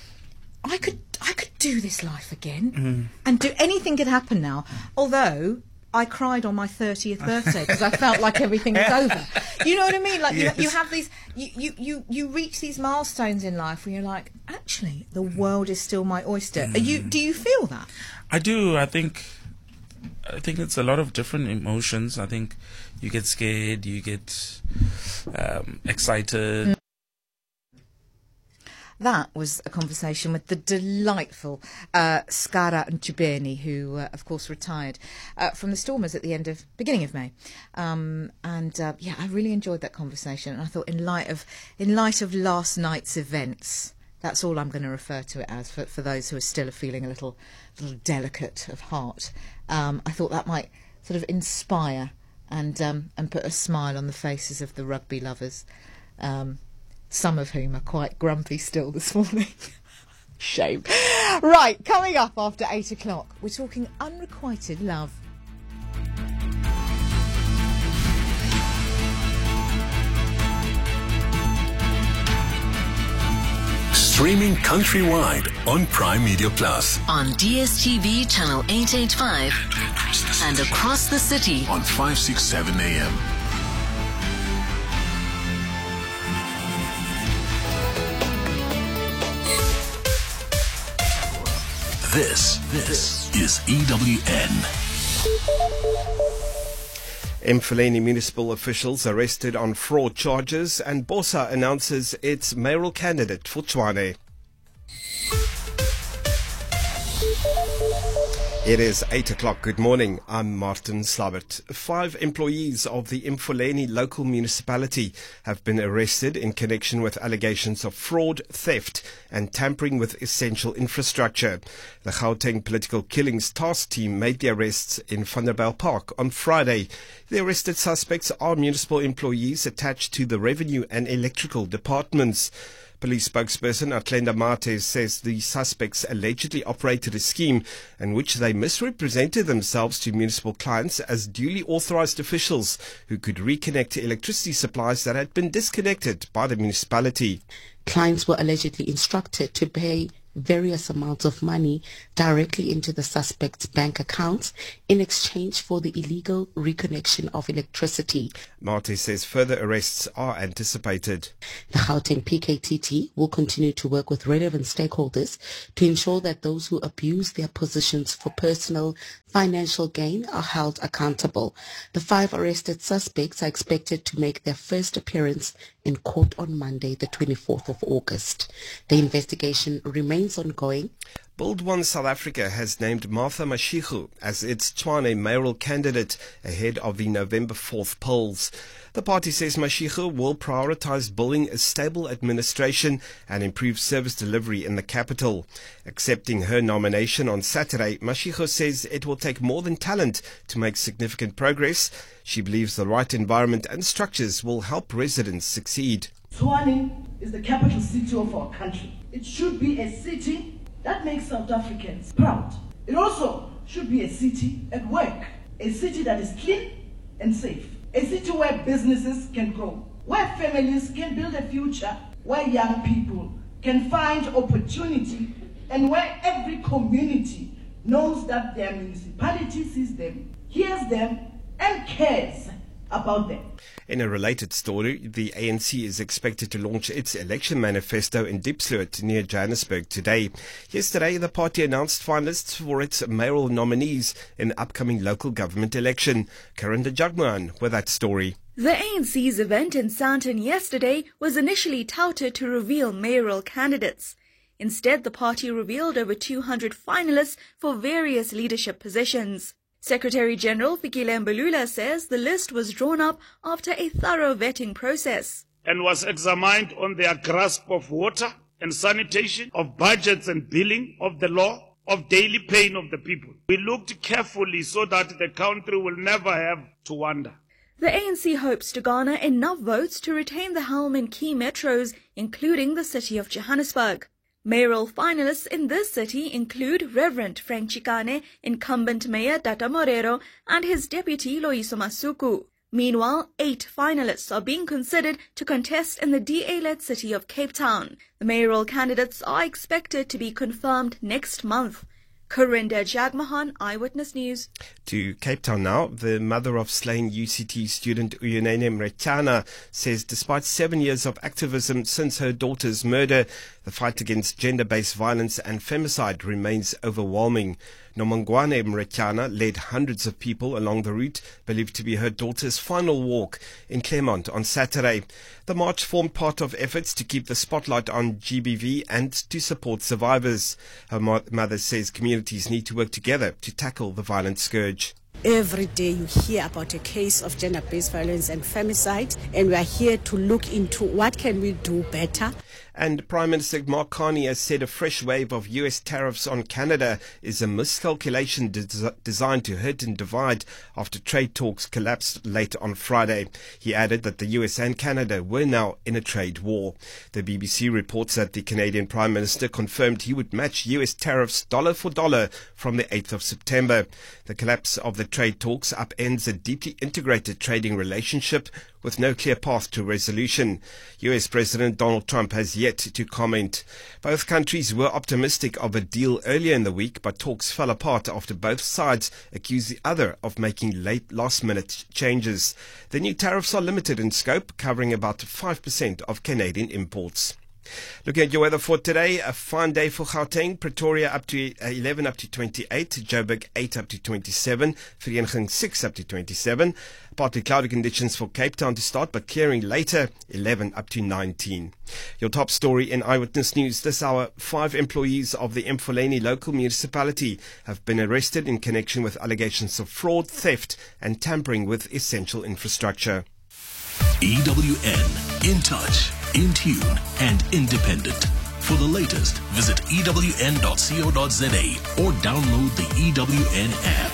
[SPEAKER 2] I could I could do this life again,
[SPEAKER 10] Mm.
[SPEAKER 2] and do anything could happen now. Although I cried on my thirtieth birthday because I felt like everything was over. You know what I mean? Like
[SPEAKER 10] Yes.
[SPEAKER 2] you, you have these, you, you, you, you reach these milestones in life where you're like, actually, the world is still my oyster. Are you? Do you feel that?
[SPEAKER 10] I do. I think I think it's a lot of different emotions. I think you get scared, you get um, excited.
[SPEAKER 2] Mm. That was a conversation with the delightful uh, Skara Ntubeni, who, uh, of course, retired uh, from the Stormers at the end of beginning of May. Um, and uh, yeah, I really enjoyed that conversation. And I thought, in light of in light of last night's events, that's all I'm going to refer to it as for, for those who are still feeling a little, little delicate of heart. Um, I thought that might sort of inspire and um, and put a smile on the faces of the rugby lovers. Um, some of whom are quite grumpy still this morning. Shame. Right, coming up after eight o'clock, we're talking unrequited love.
[SPEAKER 4] Streaming countrywide on Prime Media Plus.
[SPEAKER 3] On D S T V channel eight eighty-five and across the city
[SPEAKER 4] on five sixty-seven A M. This, this is E W N.
[SPEAKER 11] Mfuleni municipal officials arrested on fraud charges, and Bosa announces its mayoral candidate for Tshwane. It is eight o'clock. Good morning. I'm Martin Slabbert. Five employees of the Mfuleni local municipality have been arrested in connection with allegations of fraud, theft and tampering with essential infrastructure. The Gauteng Political Killings Task Team made the arrests in Vanderbijl Park on Friday. The arrested suspects are municipal employees attached to the revenue and electrical departments. Police spokesperson Atlenda Mates says the suspects allegedly operated a scheme in which they misrepresented themselves to municipal clients as duly authorized officials who could reconnect electricity supplies that had been disconnected by the municipality.
[SPEAKER 12] Clients were allegedly instructed to pay various amounts of money directly into the suspect's bank accounts in exchange for the illegal reconnection of electricity.
[SPEAKER 11] Mate says further arrests are anticipated.
[SPEAKER 12] The Gauteng P K T T will continue to work with relevant stakeholders to ensure that those who abuse their positions for personal financial gain are held accountable. The five arrested suspects are expected to make their first appearance in court on Monday, the twenty-fourth of August. The investigation remains ongoing.
[SPEAKER 11] Build One South Africa has named Martha Mashego as its Tshwane mayoral candidate ahead of the November fourth polls. The party says Mashego will prioritise building a stable administration and improve service delivery in the capital. Accepting her nomination on Saturday, Mashego says it will take more than talent to make significant progress. She believes the right environment and structures will help residents succeed.
[SPEAKER 13] Tshwane is the capital city of our country. It should be a city that makes South Africans proud. It also should be a city at work, a city that is clean and safe, a city where businesses can grow, where families can build a future, where young people can find opportunity, and where every community knows that their municipality sees them, hears them, and cares about them.
[SPEAKER 11] In a related story, the A N C is expected to launch its election manifesto in Diepsloot near Johannesburg today. Yesterday, the party announced finalists for its mayoral nominees in the upcoming local government election. Karinda Jagmohan with that story.
[SPEAKER 14] The A N C's event in Sandton yesterday was initially touted to reveal mayoral candidates. Instead, the party revealed over two hundred finalists for various leadership positions. Secretary-General Fikile Mbalula says the list was drawn up after a thorough vetting process
[SPEAKER 15] and was examined on their grasp of water and sanitation, of budgets and billing, of the law, of daily pain of the people. We looked carefully so that the country will never have to wonder.
[SPEAKER 14] The A N C hopes to garner enough votes to retain the helm in key metros, including the city of Johannesburg. Mayoral finalists in this city include Reverend Frank Chikane, incumbent Mayor Tata Morero, and his deputy Loyiso Masuku. Meanwhile, eight finalists are being considered to contest in the D A-led city of Cape Town. The mayoral candidates are expected to be confirmed next month. Karinda Jagmohan, Eyewitness News.
[SPEAKER 11] To Cape Town now. The mother of slain U C T student Uyunene Mrechana says despite seven years of activism since her daughter's murder, the fight against gender-based violence and femicide remains overwhelming. Nomongwane Mrechana led hundreds of people along the route believed to be her daughter's final walk in Claremont on Saturday. The march formed part of efforts to keep the spotlight on G B V and to support survivors. Her mother says communities need to work together to tackle the violent scourge.
[SPEAKER 16] Every day you hear about a case of gender-based violence and femicide, and we are here to look into what can we do better.
[SPEAKER 11] And Prime Minister Mark Carney has said a fresh wave of U S tariffs on Canada is a miscalculation des- designed to hurt and divide after trade talks collapsed late on Friday. He added that the U S and Canada were now in a trade war. The B B C reports that the Canadian Prime Minister confirmed he would match U S tariffs dollar for dollar from the eighth of September. The collapse of the trade talks upends a deeply integrated trading relationship with no clear path to resolution. U S President Donald Trump has yet to comment. Both countries were optimistic of a deal earlier in the week, but talks fell apart after both sides accused the other of making late last-minute changes. The new tariffs are limited in scope, covering about five percent of Canadian imports. Looking at your weather for today, a fine day for Gauteng, Pretoria up to eleven up to twenty-eight, Joburg eight up to twenty-seven, Vereeniging six up to twenty-seven. Partly cloudy conditions for Cape Town to start, but clearing later, eleven up to nineteen. Your top story in Eyewitness News this hour: five employees of the Mfuleni local municipality have been arrested in connection with allegations of fraud, theft and tampering with essential infrastructure.
[SPEAKER 4] E W N, in touch, in tune and independent. For the latest, visit E W N dot co dot za or download the E W N app.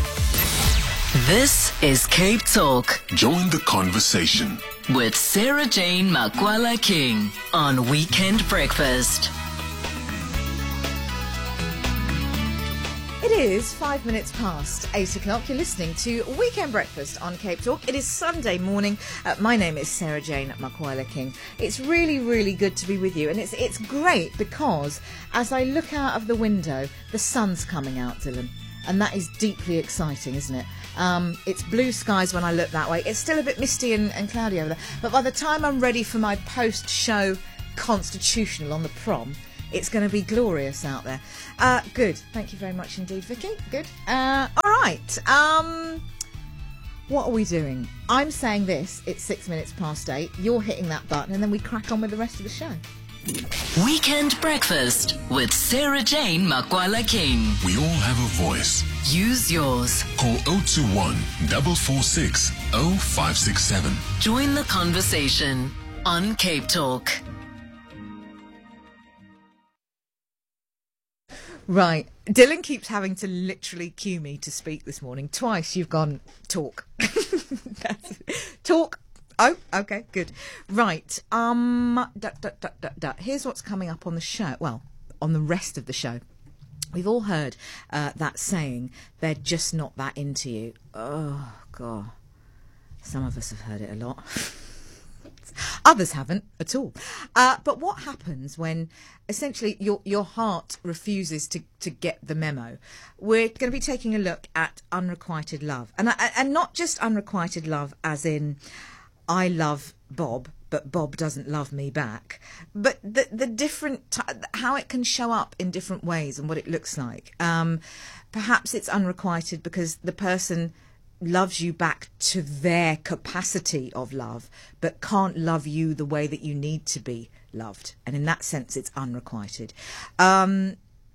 [SPEAKER 3] This is Cape Talk.
[SPEAKER 4] Join the conversation
[SPEAKER 3] with Sarah Jane Makwala King on Weekend Breakfast.
[SPEAKER 2] It is five minutes past eight o'clock. You're listening to Weekend Breakfast on Cape Talk. It is Sunday morning. Uh, my name is Sarah Jane Makwala King. It's really, really good to be with you. And it's it's great because as I look out of the window, the sun's coming out, Dylan. And that is deeply exciting, isn't it? Um, it's blue skies when I look that way. It's still a bit misty and, and cloudy over there. But by the time I'm ready for my post-show constitutional on the prom, it's going to be glorious out there. Uh, good. Thank you very much indeed, Vicky. Good. Uh, all right. Um, what are we doing? I'm saying this. It's six minutes past eight. You're hitting that button, and then we crack on with the rest of the show.
[SPEAKER 3] Weekend Breakfast with Sarah Jane Makwala King.
[SPEAKER 4] We all have a voice.
[SPEAKER 3] Use yours.
[SPEAKER 4] Call oh two one, four four six, oh five six seven.
[SPEAKER 3] Join the conversation on Cape Talk.
[SPEAKER 2] Right. Dylan keeps having to literally cue me to speak this morning. Twice you've gone, talk. That's it. Talk. Oh, okay, good. Right. Um. Da, da, da, da, da. Here's what's coming up on the show. Well, on the rest of the show. We've all heard uh, that saying, they're just not that into you. Oh, God. Some of us have heard it a lot. Others haven't at all. Uh, but what happens when essentially your your heart refuses to, to get the memo? We're going to be taking a look at unrequited love. And, and not just unrequited love as in, I love Bob, but Bob doesn't love me back. But the the different, t- how it can show up in different ways and what it looks like. Um, perhaps it's unrequited because the person loves you back to their capacity of love, but can't love you the way that you need to be loved. And in that sense, it's unrequited. Um,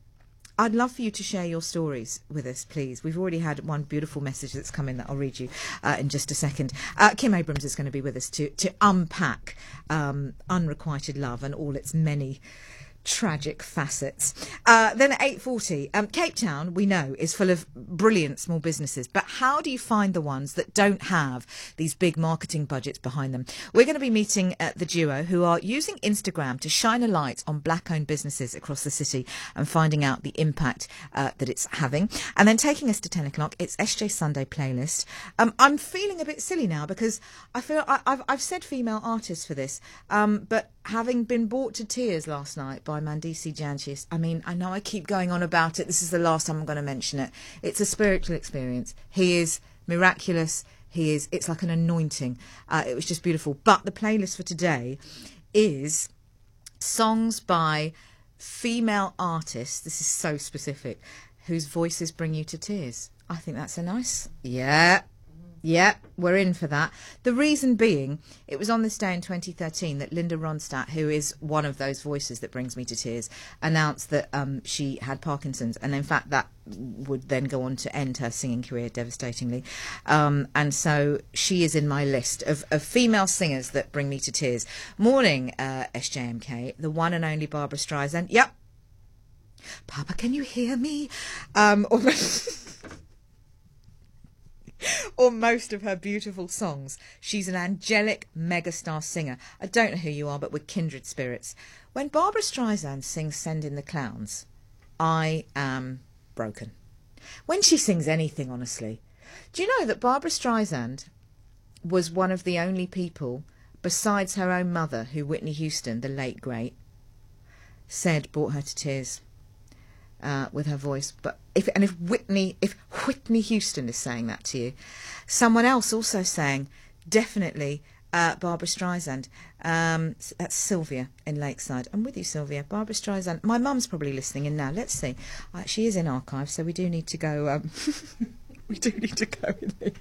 [SPEAKER 2] I'd love for you to share your stories with us, please. We've already had one beautiful message that's come in that I'll read you uh, in just a second. Uh, Kim Abrams is going to be with us to, to unpack um, unrequited love and all its many tragic facets. Uh, then at eight forty, um, Cape Town, we know, is full of brilliant small businesses. But how do you find the ones that don't have these big marketing budgets behind them? We're going to be meeting uh, the duo who are using Instagram to shine a light on black-owned businesses across the city and finding out the impact uh, that it's having. And then taking us to ten o'clock, it's S J Sunday Playlist. Um, I'm feeling a bit silly now because I feel I, I've, I've said female artists for this, um, but having been brought to tears last night by Mandisi Janchis, I mean, I know I keep going on about it. This is the last time I'm going to mention it. It's a spiritual experience. He is miraculous. He is, it's like an anointing. Uh, it was just beautiful. But the playlist for today is songs by female artists. This is so specific, whose voices bring you to tears. I think that's a nice, yeah. Yeah, we're in for that. The reason being, it was on this day in twenty thirteen that Linda Ronstadt, who is one of those voices that brings me to tears, announced that um, she had Parkinson's. And in fact, that would then go on to end her singing career devastatingly. Um, and so she is in my list of, of female singers that bring me to tears. Morning, uh, S J M K, the one and only Barbra Streisand. Yep. Papa, can you hear me? Um, or or most of her beautiful songs. She's an angelic megastar singer. I don't know who you are, but we're kindred spirits. When Barbra Streisand sings Send in the Clowns, I am broken. When she sings anything, honestly. Do you know that Barbra Streisand was one of the only people, besides her own mother, who Whitney Houston, the late great, said brought her to tears uh, with her voice? But if and if Whitney, if Whitney Houston is saying that to you, someone else also saying definitely uh, Barbra Streisand. Um, that's Sylvia in Lakeside. I'm with you, Sylvia. Barbra Streisand. My mum's probably listening in now. Let's see. Uh, she is in archive, so we do need to go. Um, we do need to go in there.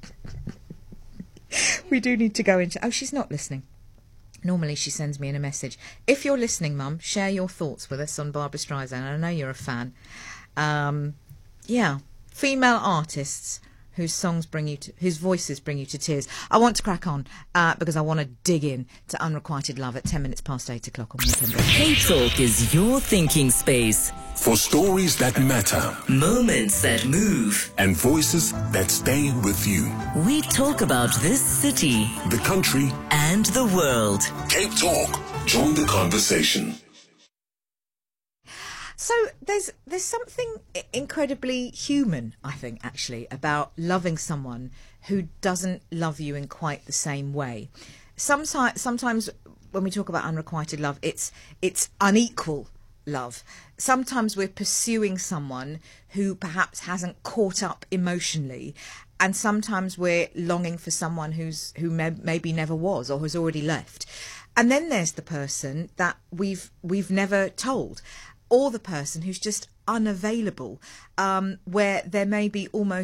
[SPEAKER 2] We do need to go into... Oh, she's not listening. Normally she sends me in a message. If you're listening, Mum, share your thoughts with us on Barbra Streisand. I know you're a fan. Um, yeah, female artists whose songs bring you to, whose voices bring you to tears. I want to crack on uh, because I want to dig in to Unrequited Love at ten minutes past eight o'clock on Weekend.
[SPEAKER 3] Cape Talk is your thinking space.
[SPEAKER 4] For stories that matter,
[SPEAKER 3] moments that move,
[SPEAKER 4] and voices that stay with you.
[SPEAKER 3] We talk about this city,
[SPEAKER 4] the country,
[SPEAKER 3] and the world.
[SPEAKER 4] Cape Talk. Join the conversation.
[SPEAKER 2] So there's there's something incredibly human, I think, actually, about loving someone who doesn't love you in quite the same way. Sometimes, sometimes when we talk about unrequited love, it's it's unequal love. Sometimes we're pursuing someone who perhaps hasn't caught up emotionally, and sometimes we're longing for someone who's who may, maybe never was or has already left. And then there's the person that we've we've never told, or the person who's just unavailable, um, where there may be almost